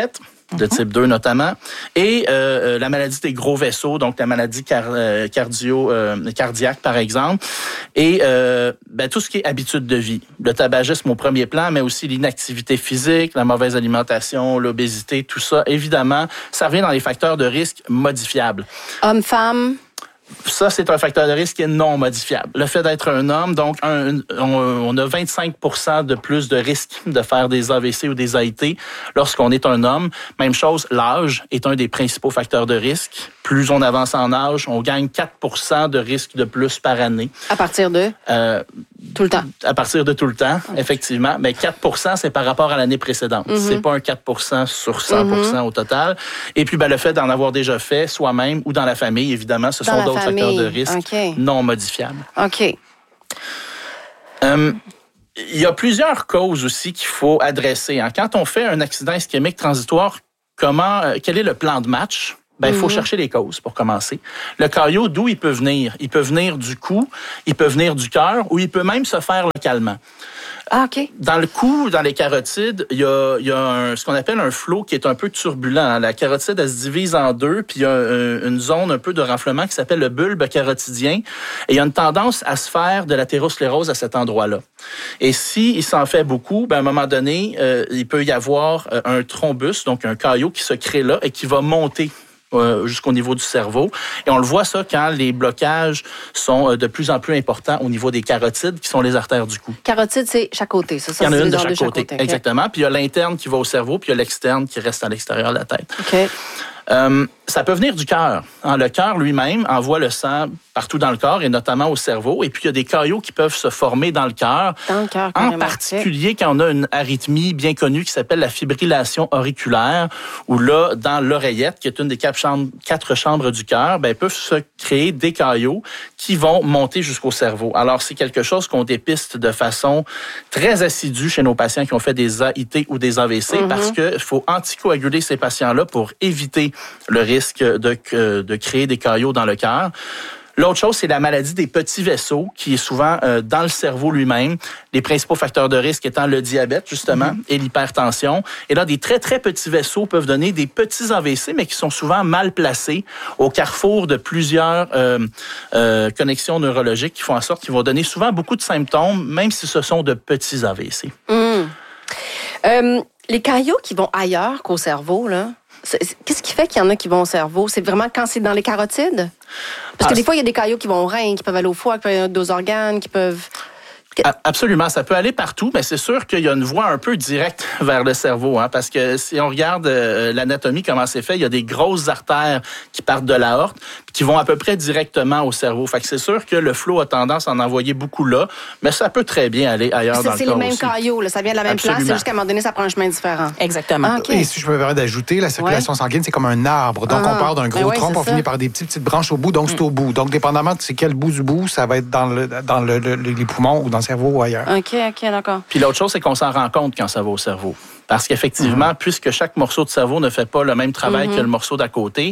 de type 2 notamment, et la maladie des gros vaisseaux, donc la maladie cardiaque, par exemple, et tout ce qui est habitude de vie. Le tabagisme au premier plan, mais aussi l'inactivité physique, la mauvaise alimentation, l'obésité, tout ça, évidemment, ça revient dans les facteurs de risque modifiables. Hommes, femmes... Ça, c'est un facteur de risque qui est non modifiable. Le fait d'être un homme, donc, on a 25% de plus de risque de faire des AVC ou des AIT lorsqu'on est un homme. Même chose, l'âge est un des principaux facteurs de risque. Plus on avance en âge, on gagne 4% de risque de plus par année. À partir de? Tout le temps. À partir de tout le temps, effectivement. Mais 4%, c'est par rapport à l'année précédente. C'est pas un 4% sur 100% au total. Et puis, le fait d'en avoir déjà fait soi-même ou dans la famille, évidemment, ce sont d'autres facteurs de risque non modifiables. OK. Il y a plusieurs causes aussi qu'il faut adresser. Quand on fait un accident ischémique transitoire, quel est le plan de match? Il faut chercher les causes pour commencer. Le caillot, d'où il peut venir? Il peut venir du cou, il peut venir du cœur ou il peut même se faire localement. Ah, OK. Dans le cou, dans les carotides, il y a ce qu'on appelle un flot qui est un peu turbulent. La carotide, elle se divise en deux, puis il y a une zone un peu de renflement qui s'appelle le bulbe carotidien. Et il y a une tendance à se faire de l'athérosclérose à cet endroit-là. Et s'il s'en fait beaucoup, à un moment donné, il peut y avoir un thrombus, donc un caillot qui se crée là et qui va monter jusqu'au niveau du cerveau. Et on le voit ça quand les blocages sont de plus en plus importants au niveau des carotides, qui sont les artères du cou. Carotide, c'est chaque côté, ça? Il y en a une de chaque côté. Exactement. Puis il y a l'interne qui va au cerveau, puis il y a l'externe qui reste à l'extérieur de la tête. OK. Ça peut venir du cœur. Le cœur lui-même envoie le sang partout dans le corps et notamment au cerveau. Et puis, il y a des caillots qui peuvent se former dans le cœur. En particulier quand on a une arythmie bien connue qui s'appelle la fibrillation auriculaire, où là, dans l'oreillette, qui est une des 4 chambres du cœur, peuvent se créer des caillots qui vont monter jusqu'au cerveau. Alors, c'est quelque chose qu'on dépiste de façon très assidue chez nos patients qui ont fait des AIT ou des AVC parce qu'il faut anticoaguler ces patients-là pour éviter le risque de créer des caillots dans le cœur. L'autre chose, c'est la maladie des petits vaisseaux qui est souvent dans le cerveau lui-même. Les principaux facteurs de risque étant le diabète, justement, et l'hypertension. Et là, des très, très petits vaisseaux peuvent donner des petits AVC, mais qui sont souvent mal placés au carrefour de plusieurs connexions neurologiques qui font en sorte qu'ils vont donner souvent beaucoup de symptômes, même si ce sont de petits AVC. Les caillots qui vont ailleurs qu'au cerveau, là, qu'est-ce qui fait qu'il y en a qui vont au cerveau? C'est vraiment quand c'est dans les carotides? Parce que des fois, il y a des caillots qui vont au rein, qui peuvent aller au foie, qui peuvent aller aux organes, qui peuvent... Absolument, ça peut aller partout, mais c'est sûr qu'il y a une voie un peu directe vers le cerveau, parce que si on regarde l'anatomie, comment c'est fait, il y a des grosses artères qui partent de l'aorte, qui vont à peu près directement au cerveau. Fait que c'est sûr que le flot a tendance à en envoyer beaucoup là, mais ça peut très bien aller ailleurs dans le corps aussi. C'est les mêmes caillots, là, ça vient de la même place, c'est juste qu'à un moment donné, ça prend un chemin différent. Exactement. Ah, okay. Et si je me permets d'ajouter, la circulation sanguine, c'est comme un arbre. Donc, on part d'un gros tronc, on finit par des petites branches au bout, donc c'est au bout. Donc, dépendamment de c'est quel bout du bout, ça va être dans les poumons ou dans le cerveau ou ailleurs. OK, d'accord. Puis l'autre chose, c'est qu'on s'en rend compte quand ça va au cerveau. Parce qu'effectivement, puisque chaque morceau de cerveau ne fait pas le même travail que le morceau d'à côté,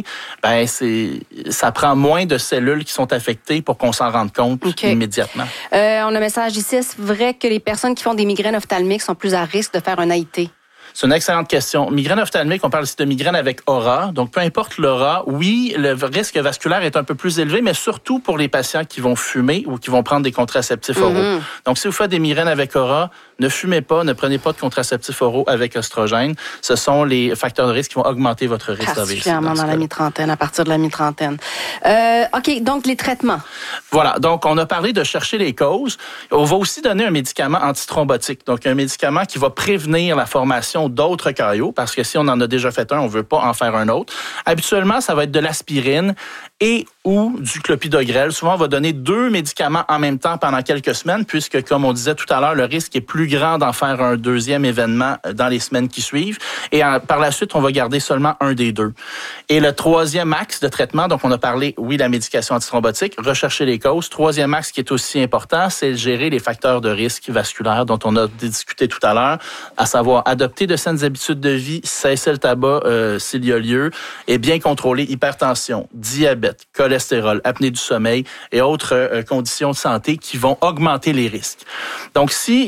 ça prend moins de cellules qui sont affectées pour qu'on s'en rende compte immédiatement. On a un message ici. Est-ce vrai que les personnes qui font des migraines ophtalmiques sont plus à risque de faire un AIT? C'est une excellente question. Migraine ophtalmique, on parle ici de migraine avec aura. Donc, peu importe l'aura, oui, le risque vasculaire est un peu plus élevé, mais surtout pour les patients qui vont fumer ou qui vont prendre des contraceptifs oraux. Donc, si vous faites des migraines avec aura, ne fumez pas, ne prenez pas de contraceptifs oraux avec oestrogène. Ce sont les facteurs de risque qui vont augmenter votre risque d'AVC. Particulièrement dans la mi-trentaine, à partir de la mi-trentaine. OK, donc les traitements. Voilà, donc on a parlé de chercher les causes. On va aussi donner un médicament antithrombotique, donc un médicament qui va prévenir la formation d'autres caillots, parce que si on en a déjà fait un, on ne veut pas en faire un autre. Habituellement, ça va être de l'aspirine et ou du clopidogrel. Souvent, on va donner 2 médicaments en même temps pendant quelques semaines, puisque, comme on disait tout à l'heure, le risque est plus grand d'en faire un deuxième événement dans les semaines qui suivent. Et par la suite, on va garder seulement un des 2. Et le 3e axe de traitement, donc on a parlé, oui, la médication antithrombotique, rechercher les causes. 3e axe qui est aussi important, c'est gérer les facteurs de risque vasculaire dont on a discuté tout à l'heure, à savoir adopter de saines habitudes de vie, cesser le tabac s'il y a lieu, et bien contrôler hypertension, diabète, cholestérol, apnée du sommeil et autres conditions de santé qui vont augmenter les risques. Donc, souvent, ce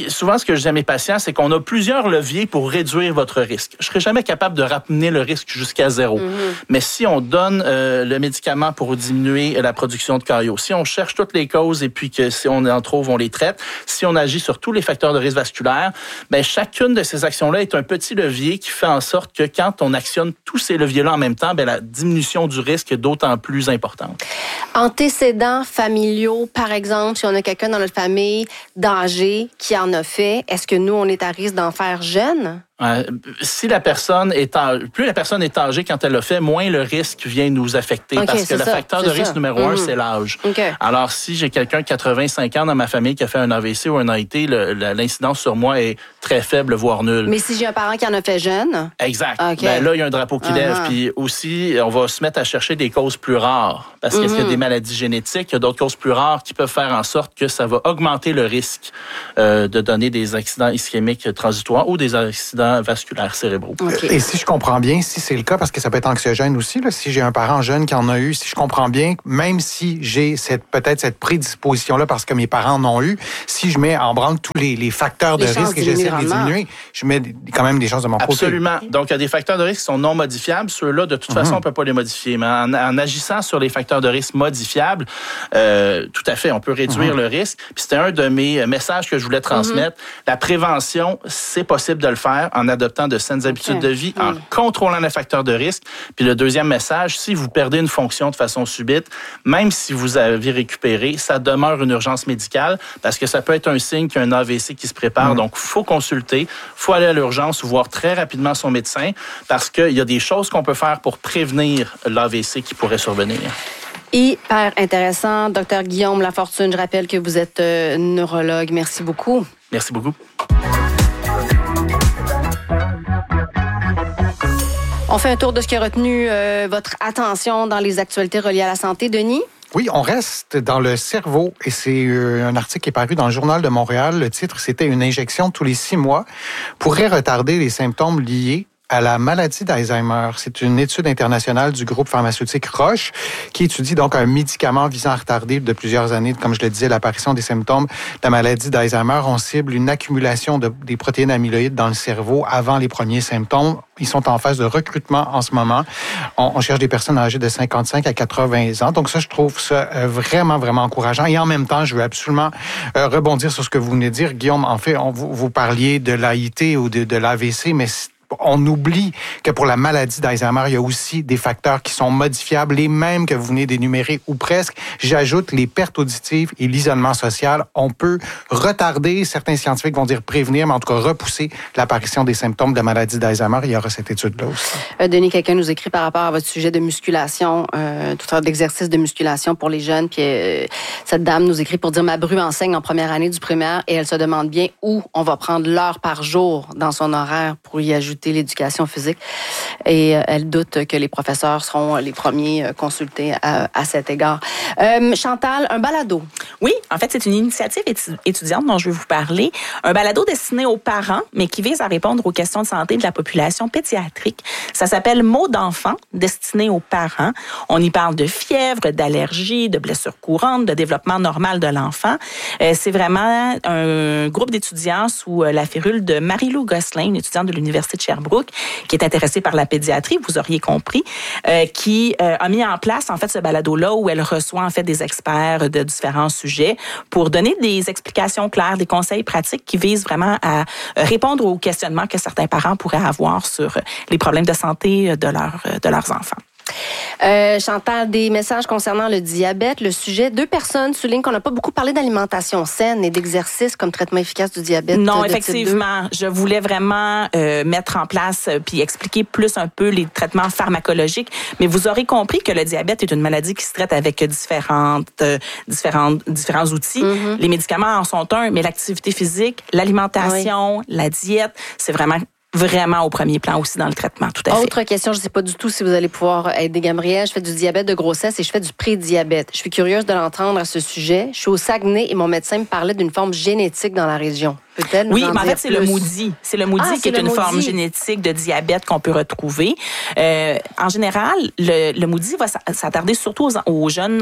que je dis à mes patients, c'est qu'on a plusieurs leviers pour réduire votre risque. Je serai jamais capable de ramener le risque jusqu'à zéro. Mais si on donne le médicament pour diminuer la production de caillots, si on cherche toutes les causes et puis que si on en trouve, on les traite, si on agit sur tous les facteurs de risque vasculaire, ben chacune de ces actions-là est un petit levier qui fait en sorte que quand on actionne tous ces leviers-là en même temps, ben la diminution du risque est d'autant plus importante. Antécédents familiaux, par exemple, si on a quelqu'un dans notre famille d'âgé qui en a fait, est-ce que nous, on est à risque d'en faire jeune? Si la personne plus la personne est âgée quand elle le fait, moins le risque vient nous affecter. Okay, parce que le facteur de risque numéro 1, c'est l'âge. Okay. Alors, si j'ai quelqu'un de 85 ans dans ma famille qui a fait un AVC ou un AIT, l'incidence sur moi est très faible, voire nulle. Mais si j'ai un parent qui en a fait jeune? Exact. Okay. Ben là, il y a un drapeau qui lève. Puis aussi, on va se mettre à chercher des causes plus rares. Parce qu'il y a des maladies génétiques, il y a d'autres causes plus rares qui peuvent faire en sorte que ça va augmenter le risque de donner des accidents ischémiques transitoires ou des accidents vasculaires cérébraux. Okay. Et si je comprends bien, si c'est le cas, parce que ça peut être anxiogène aussi, là, si j'ai un parent jeune qui en a eu, si je comprends bien, même si j'ai peut-être cette prédisposition-là parce que mes parents en ont eu, si je mets en branle tous les facteurs de risque et j'essaie de les diminuer, je mets quand même des chances de m'en côté. Absolument. Donc, il y a des facteurs de risque qui sont non modifiables. Ceux-là, de toute façon, on ne peut pas les modifier. Mais en agissant sur les facteurs de risque modifiables, tout à fait, on peut réduire le risque. Puis c'était un de mes messages que je voulais transmettre. La prévention, c'est possible de le faire en adoptant de saines habitudes de vie, en contrôlant les facteurs de risque. Puis le deuxième message, si vous perdez une fonction de façon subite, même si vous avez récupéré, ça demeure une urgence médicale parce que ça peut être un signe qu'il y a un AVC qui se prépare. Donc, il faut consulter, il faut aller à l'urgence ou voir très rapidement son médecin parce qu'il y a des choses qu'on peut faire pour prévenir l'AVC qui pourrait survenir. Hyper intéressant. Dr Guillaume Lafortune, je rappelle que vous êtes neurologue. Merci beaucoup. Merci beaucoup. On fait un tour de ce qui a retenu votre attention dans les actualités reliées à la santé. Denis? Oui, on reste dans le cerveau et c'est un article qui est paru dans le Journal de Montréal. Le titre, c'était « Une injection tous les 6 mois pourrait retarder les symptômes liés à la maladie d'Alzheimer ». C'est une étude internationale du groupe pharmaceutique Roche qui étudie donc un médicament visant à retarder de plusieurs années, comme je le disais, l'apparition des symptômes de la maladie d'Alzheimer. On cible une accumulation des protéines amyloïdes dans le cerveau avant les premiers symptômes. Ils sont en phase de recrutement en ce moment. On cherche des personnes âgées de 55 à 80 ans. Donc ça, je trouve ça vraiment, vraiment encourageant. Et en même temps, je veux absolument rebondir sur ce que vous venez de dire. Guillaume, en fait, vous parliez de l'AIT ou de l'AVC, mais on oublie que pour la maladie d'Alzheimer, il y a aussi des facteurs qui sont modifiables, les mêmes que vous venez d'énumérer ou presque. J'ajoute les pertes auditives et l'isolement social. On peut retarder, certains scientifiques vont dire prévenir, mais en tout cas repousser l'apparition des symptômes de la maladie d'Alzheimer. Il y aura cette étude-là aussi. Denis, quelqu'un nous écrit par rapport à votre sujet de musculation, tout sorte d'exercice de musculation pour les jeunes. Puis cette dame nous écrit pour dire « Ma bru enseigne en première année du primaire et elle se demande bien où on va prendre l'heure par jour dans son horaire pour y ajouter l'éducation physique. Et elle doute que les professeurs seront les premiers consultés à cet égard. Chantal, un balado. Oui, en fait, c'est une initiative étudiante dont je vais vous parler. Un balado destiné aux parents, mais qui vise à répondre aux questions de santé de la population pédiatrique. Ça s'appelle Mots d'enfants, destiné aux parents. On y parle de fièvre, d'allergies, de blessures courantes, de développement normal de l'enfant. C'est vraiment un groupe d'étudiants sous la férule de Marie-Lou Gosselin, une étudiante de l'Université de Sherbrooke, qui est intéressée par la pédiatrie, vous auriez compris, qui a mis en place, en fait, ce balado-là où elle reçoit, en fait, des experts de différents sujets pour donner des explications claires, des conseils pratiques qui visent vraiment à répondre aux questionnements que certains parents pourraient avoir sur les problèmes de santé de leurs enfants. Chantal, des messages concernant le diabète. Le sujet, 2 personnes soulignent qu'on n'a pas beaucoup parlé d'alimentation saine et d'exercice comme traitement efficace du diabète. Non, effectivement. Je voulais vraiment mettre en place puis expliquer plus un peu les traitements pharmacologiques. Mais vous aurez compris que le diabète est une maladie qui se traite avec différents outils. Mm-hmm. Les médicaments en sont un, mais l'activité physique, l'alimentation, la diète, c'est vraiment au premier plan aussi dans le traitement, tout à fait. Autre question, je ne sais pas du tout si vous allez pouvoir aider Gabrielle. Je fais du diabète de grossesse et je fais du prédiabète. Je suis curieuse de l'entendre à ce sujet. Je suis au Saguenay et mon médécin me parlait d'une forme génétique dans la région. Peut-être oui, mais en fait, c'est le Moody. C'est le Moody qui est une forme génétique de diabète qu'on peut retrouver. En général, le Moody va s'attarder surtout aux jeunes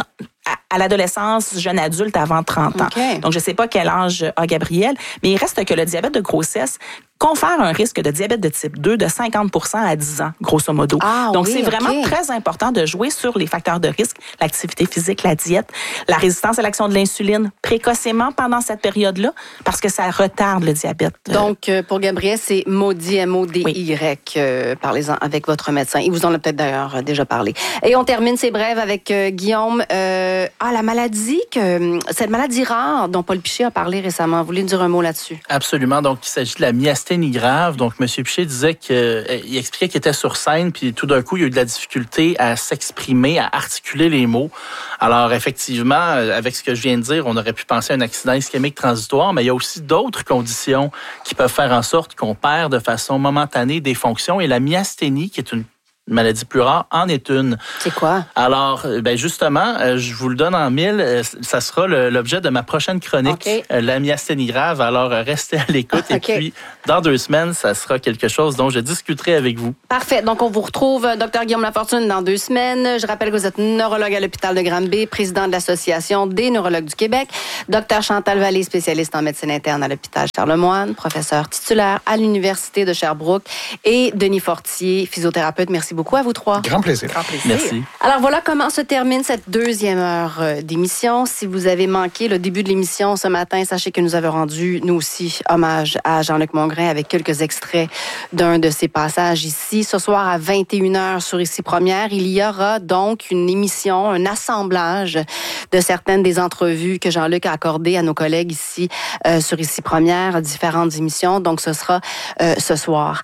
à l'adolescence, jeune adulte avant 30 ans. Okay. Donc, je ne sais pas quel âge a Gabriel, mais il reste que le diabète de grossesse confère un risque de diabète de type 2 de 50% à 10 ans, grosso modo. Donc, c'est vraiment très important de jouer sur les facteurs de risque, l'activité physique, la diète, la résistance à l'action de l'insuline précocement pendant cette période-là, parce que ça retarde le diabète. Donc, pour Gabriel, c'est MODY, M-O-D-Y. Parlez-en avec votre médecin. Il vous en a peut-être d'ailleurs déjà parlé. Et on termine ces brèves avec Guillaume. La maladie, cette maladie rare dont Paul Piché a parlé récemment. Vous voulez nous dire un mot là-dessus? Absolument. Donc, il s'agit de la myasthénie grave. Donc, M. Piché disait il expliquait qu'il était sur scène, puis tout d'un coup, il y a eu de la difficulté à s'exprimer, à articuler les mots. Alors, effectivement, avec ce que je viens de dire, on aurait pu penser à un accident ischémique transitoire, mais il y a aussi d'autres conditions qui peuvent faire en sorte qu'on perd de façon momentanée des fonctions. Et la myasthénie, qui est une maladie plus rare, en est une. C'est quoi? Alors, justement, je vous le donne en mille. Ça sera l'objet de ma prochaine chronique, la myasthénie grave. Alors, restez à l'écoute. Et puis, dans 2 semaines, ça sera quelque chose dont je discuterai avec vous. Parfait. Donc, on vous retrouve, Dr Guillaume Lafortune, dans 2 semaines. Je rappelle que vous êtes neurologue à l'hôpital de Granby, président de l'Association des neurologues du Québec. Dr Chantal Vallée, spécialiste en médecine interne à l'hôpital Charlemagne, professeur titulaire à l'Université de Sherbrooke. Et Denis Fortier, physiothérapeute. Merci beaucoup à vous 3. Grand plaisir. Merci. Alors voilà comment se termine cette 2e heure d'émission. Si vous avez manqué le début de l'émission ce matin, sachez que nous avons rendu, nous aussi, hommage à Jean-Luc Mongrain avec quelques extraits d'un de ses passages ici. Ce soir à 21h sur Ici Première, il y aura donc une émission, un assemblage de certaines des entrevues que Jean-Luc a accordées à nos collègues ici sur Ici Première, différentes émissions. Donc ce sera ce soir.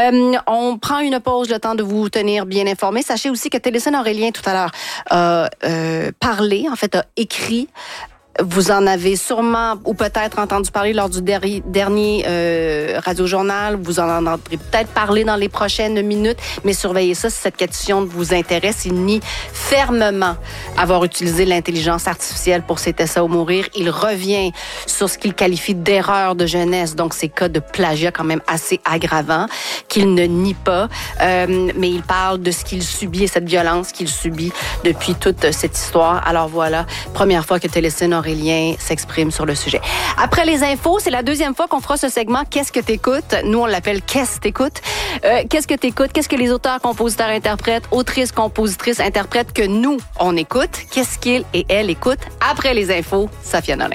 On prend une pause, le temps de vous tenir bien informé. Sachez aussi que Télésine Aurélien, tout à l'heure, a parlé, en fait, a écrit. Vous en avez sûrement ou peut-être entendu parler lors du dernier Radio-Journal. Vous en entendrez peut-être parler dans les prochaines minutes, mais surveillez ça si cette question vous intéresse. Il nie fermement avoir utilisé l'intelligence artificielle pour ses tests à mourir. Il revient sur ce qu'il qualifie d'erreur de jeunesse, donc ces cas de plagiat quand même assez aggravants, qu'il ne nie pas, mais il parle de ce qu'il subit et cette violence qu'il subit depuis toute cette histoire. Alors voilà, première fois que Télésine Aurélien s'exprime sur le sujet. Après les infos, c'est la 2e fois qu'on fera ce segment « Qu'est-ce que t'écoutes ?» Nous, on l'appelle « Qu'est-ce que t'écoutes ?» Qu'est-ce que t'écoutes? Qu'est-ce que les auteurs, compositeurs, interprètes, autrices, compositrices, interprètes que nous, on écoute? Qu'est-ce qu'ils et elles écoutent? Après les infos, Safia Nolin.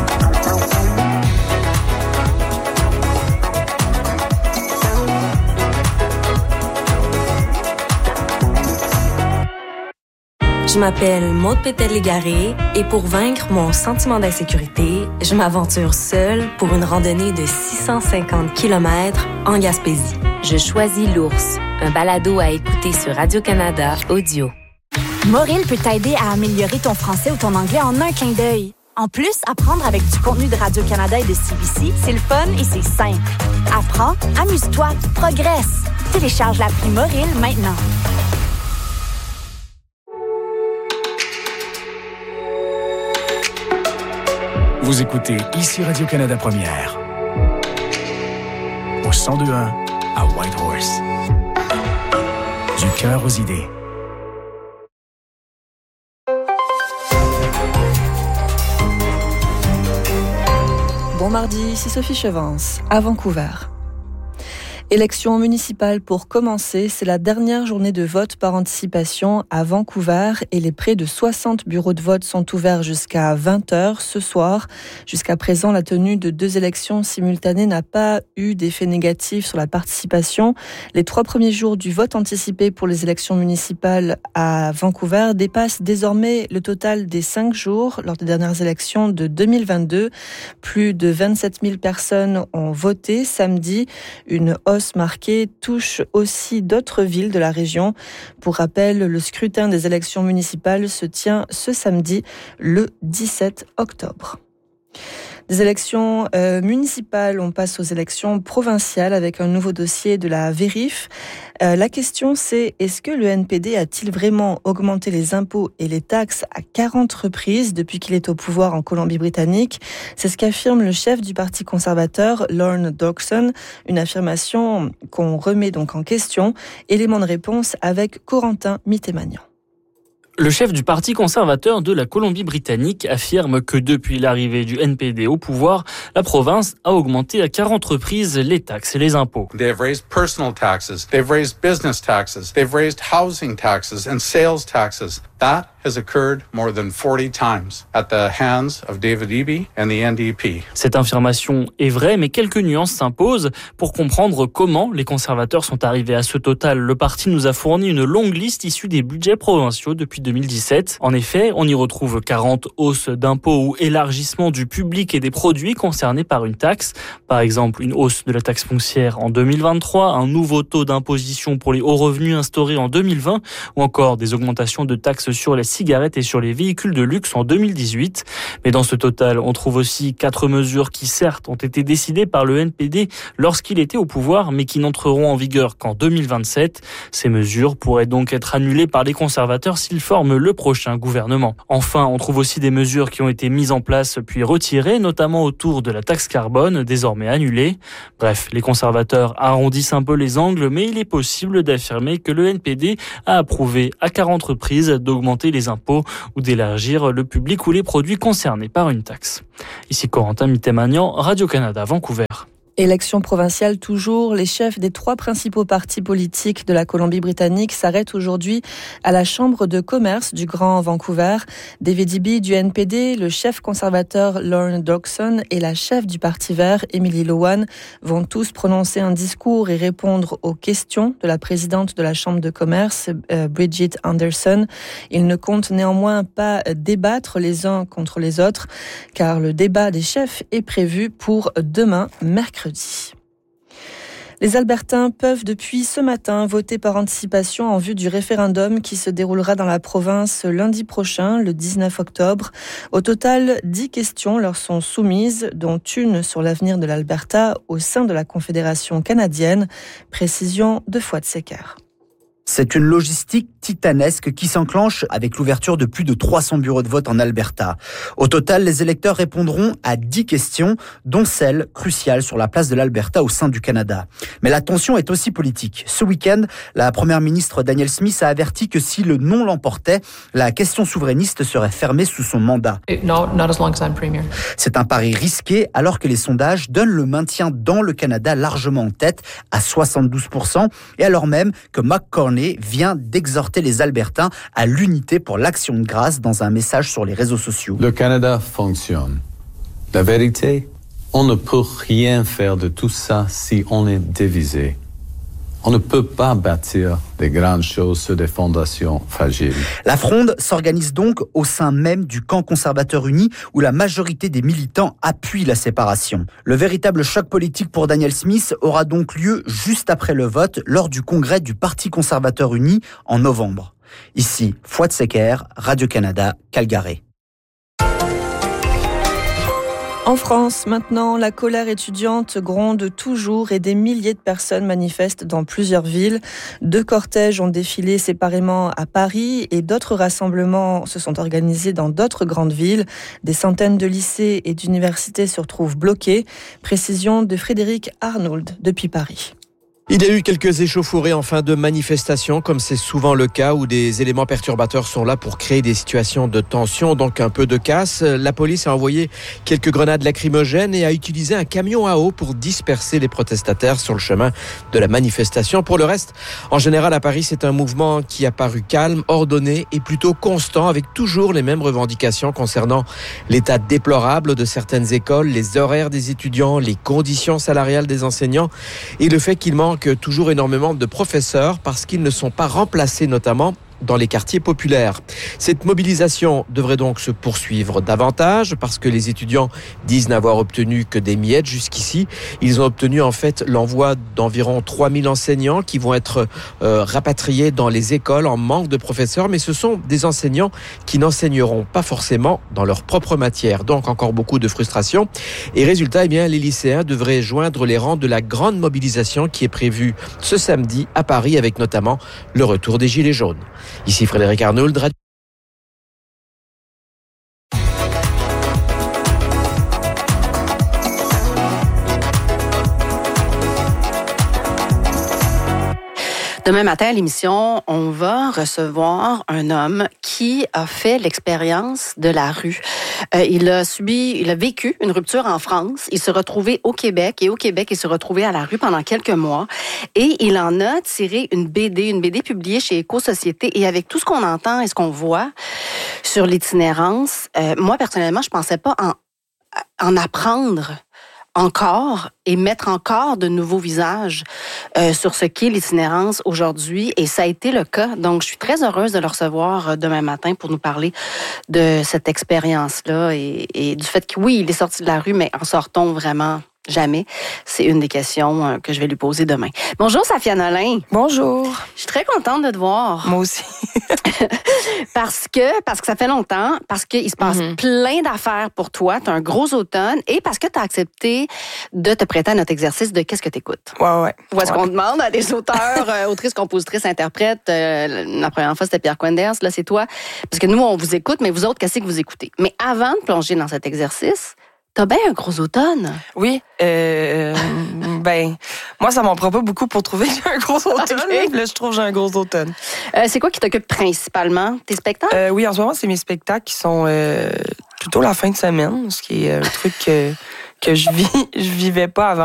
Je m'appelle Maude Pétel-Légaré et pour vaincre mon sentiment d'insécurité, je m'aventure seule pour une randonnée de 650 km en Gaspésie. Je choisis l'ours, un balado à écouter sur Radio-Canada Audio. Moril peut t'aider à améliorer ton français ou ton anglais en un clin d'œil. En plus, apprendre avec du contenu de Radio-Canada et de CBC, c'est le fun et c'est simple. Apprends, amuse-toi, progresse. Télécharge l'appli Moril maintenant. Vous écoutez ici Radio-Canada Première. Au 102.1 à Whitehorse. Du cœur aux idées. Bon mardi, ici Sophie Chevance, à Vancouver. Élection municipale pour commencer, c'est la dernière journée de vote par anticipation à Vancouver et les près de 60 bureaux de vote sont ouverts jusqu'à 20h ce soir. Jusqu'à présent, la tenue de 2 élections simultanées n'a pas eu d'effet négatif sur la participation. Les 3 premiers jours du vote anticipé pour les élections municipales à Vancouver dépassent désormais le total des 5 jours lors des dernières élections de 2022. Plus de 27 000 personnes ont voté samedi, une hausse marquée touche aussi d'autres villes de la région. Pour rappel, le scrutin des élections municipales se tient ce samedi, le 17 octobre. Des élections municipales, on passe aux élections provinciales avec un nouveau dossier de la Vérif. La question c'est, est-ce que le NPD a-t-il vraiment augmenté les impôts et les taxes à 40 reprises depuis qu'il est au pouvoir en Colombie-Britannique? C'est ce qu'affirme le chef du Parti conservateur, Lorne Dockson, une affirmation qu'on remet donc en question. Élément de réponse avec Corentin Mittemagnan. Le chef du Parti conservateur de la Colombie-Britannique affirme que depuis l'arrivée du NPD au pouvoir, la province a augmenté à 40 reprises les taxes et les impôts. They've raised personal taxes, they've raised business taxes, they've raised housing taxes and sales taxes. That has occurred more than 40 times at the hands of David Eby and the NDP. Cette affirmation est vraie, mais quelques nuances s'imposent. Pour comprendre comment les conservateurs sont arrivés à ce total, le parti nous a fourni une longue liste issue des budgets provinciaux depuis 2017. En effet, on y retrouve 40 hausses d'impôts ou élargissements du public et des produits concernés par une taxe. Par exemple, une hausse de la taxe foncière en 2023, un nouveau taux d'imposition pour les hauts revenus instauré en 2020, ou encore des augmentations de taxes sur les cigarettes et sur les véhicules de luxe en 2018. Mais dans ce total, on trouve aussi 4 mesures qui, certes, ont été décidées par le NPD lorsqu'il était au pouvoir, mais qui n'entreront en vigueur qu'en 2027. Ces mesures pourraient donc être annulées par les conservateurs s'ils forment le prochain gouvernement. Enfin, on trouve aussi des mesures qui ont été mises en place puis retirées, notamment autour de la taxe carbone, désormais annulée. Bref, les conservateurs arrondissent un peu les angles, mais il est possible d'affirmer que le NPD a approuvé à 40 reprises d'augmenter les impôts ou d'élargir le public ou les produits concernés par une taxe. Ici Corentin Mittemagnan, Radio-Canada, Vancouver. Élection provinciale toujours, les chefs des 3 principaux partis politiques de la Colombie-Britannique s'arrêtent aujourd'hui à la Chambre de commerce du Grand Vancouver. David Eby du NPD, le chef conservateur Lorne Dockson et la chef du Parti vert Emily Lowan vont tous prononcer un discours et répondre aux questions de la présidente de la Chambre de commerce, Bridget Anderson. Ils ne comptent néanmoins pas débattre les uns contre les autres, car le débat des chefs est prévu pour demain, mercredi. Les Albertains peuvent depuis ce matin voter par anticipation en vue du référendum qui se déroulera dans la province lundi prochain, le 19 octobre. Au total, 10 questions leur sont soumises, dont une sur l'avenir de l'Alberta au sein de la Confédération canadienne. Précision de Fouad Secker. C'est une logistique titanesque qui s'enclenche avec l'ouverture de plus de 300 bureaux de vote en Alberta. Au total, les électeurs répondront à 10 questions, dont celle cruciale sur la place de l'Alberta au sein du Canada. Mais la tension est aussi politique. Ce week-end, la première ministre Danielle Smith a averti que si le non l'emportait, la question souverainiste serait fermée sous son mandat. No, not as long as I'm premier. C'est un pari risqué alors que les sondages donnent le maintien dans le Canada largement en tête à 72% et alors même que McCorney vient d'exhorter les Albertains à l'unité pour l'Action de grâce dans un message sur les réseaux sociaux. Le Canada fonctionne. La vérité, on ne peut rien faire de tout ça si on est divisé. On ne peut pas bâtir des grandes choses sur des fondations fragiles. La fronde s'organise donc au sein même du camp conservateur uni où la majorité des militants appuient la séparation. Le véritable choc politique pour Danielle Smith aura donc lieu juste après le vote lors du congrès du Parti conservateur uni en novembre. Ici, Fouad Secker, Radio-Canada, Calgary. En France, maintenant, la colère étudiante gronde toujours et des milliers de personnes manifestent dans plusieurs villes. 2 cortèges ont défilé séparément à Paris et d'autres rassemblements se sont organisés dans d'autres grandes villes. Des centaines de lycées et d'universités se retrouvent bloqués. Précision de Frédéric Arnould depuis Paris. Il y a eu quelques échauffourées en fin de manifestation, comme c'est souvent le cas où des éléments perturbateurs sont là pour créer des situations de tension, donc un peu de casse. La police a envoyé quelques grenades lacrymogènes et a utilisé un camion à eau pour disperser les protestataires sur le chemin de la manifestation. Pour le reste, en général à Paris, c'est un mouvement qui a paru calme, ordonné et plutôt constant, avec toujours les mêmes revendications concernant l'état déplorable de certaines écoles, les horaires des étudiants, les conditions salariales des enseignants et le fait qu'il manque toujours énormément de professeurs parce qu'ils ne sont pas remplacés notamment dans les quartiers populaires. Cette mobilisation devrait donc se poursuivre davantage parce que les étudiants disent n'avoir obtenu que des miettes jusqu'ici. Ils ont obtenu en fait l'envoi d'environ 3000 enseignants qui vont être rapatriés dans les écoles en manque de professeurs, mais ce sont des enseignants qui n'enseigneront pas forcément dans leur propre matière. Donc encore beaucoup de frustration. Et résultat, les lycéens devraient joindre les rangs de la grande mobilisation qui est prévue ce samedi à Paris avec notamment le retour des Gilets jaunes. Ici Frédéric Arnould, Radio. Demain matin à l'émission, on va recevoir un homme qui a fait l'expérience de la rue. Il a vécu une rupture en France. Il s'est retrouvé au Québec et au Québec, il s'est retrouvé à la rue pendant quelques mois et il en a tiré une BD publiée chez Éco-Société et avec tout ce qu'on entend et ce qu'on voit sur l'itinérance, moi personnellement, je pensais pas en apprendre encore et mettre encore de nouveaux visages sur ce qu'est l'itinérance aujourd'hui. Et ça a été le cas. Donc, je suis très heureuse de le recevoir demain matin pour nous parler de cette expérience-là et du fait que, oui, il est sorti de la rue, mais en sort-on vraiment jamais? C'est une des questions que je vais lui poser demain. Bonjour, Safia Nolin. Bonjour. Je suis très contente de te voir. Moi aussi. parce que ça fait longtemps, parce qu'il se passe plein d'affaires pour toi. Tu as un gros automne et parce que tu as accepté de te prêter à notre exercice de qu'est-ce que tu écoutes. Ouais. Où est-ce qu'on demande à des auteurs, autrices, compositrices, interprètes. La première fois, c'était Pierre Quenders. Là, c'est toi. Parce que nous, on vous écoute, mais vous autres, qu'est-ce que vous écoutez? Mais avant de plonger dans cet exercice, t'as bien un gros automne. Oui. Moi, ça m'en prend pas beaucoup pour trouver que j'ai un gros automne. Okay. Là, je trouve que j'ai un gros automne. C'est quoi qui t'occupe principalement? Tes spectacles? Oui, en ce moment, c'est mes spectacles qui sont plutôt la fin de semaine, ce qui est un truc que je vivais pas avant.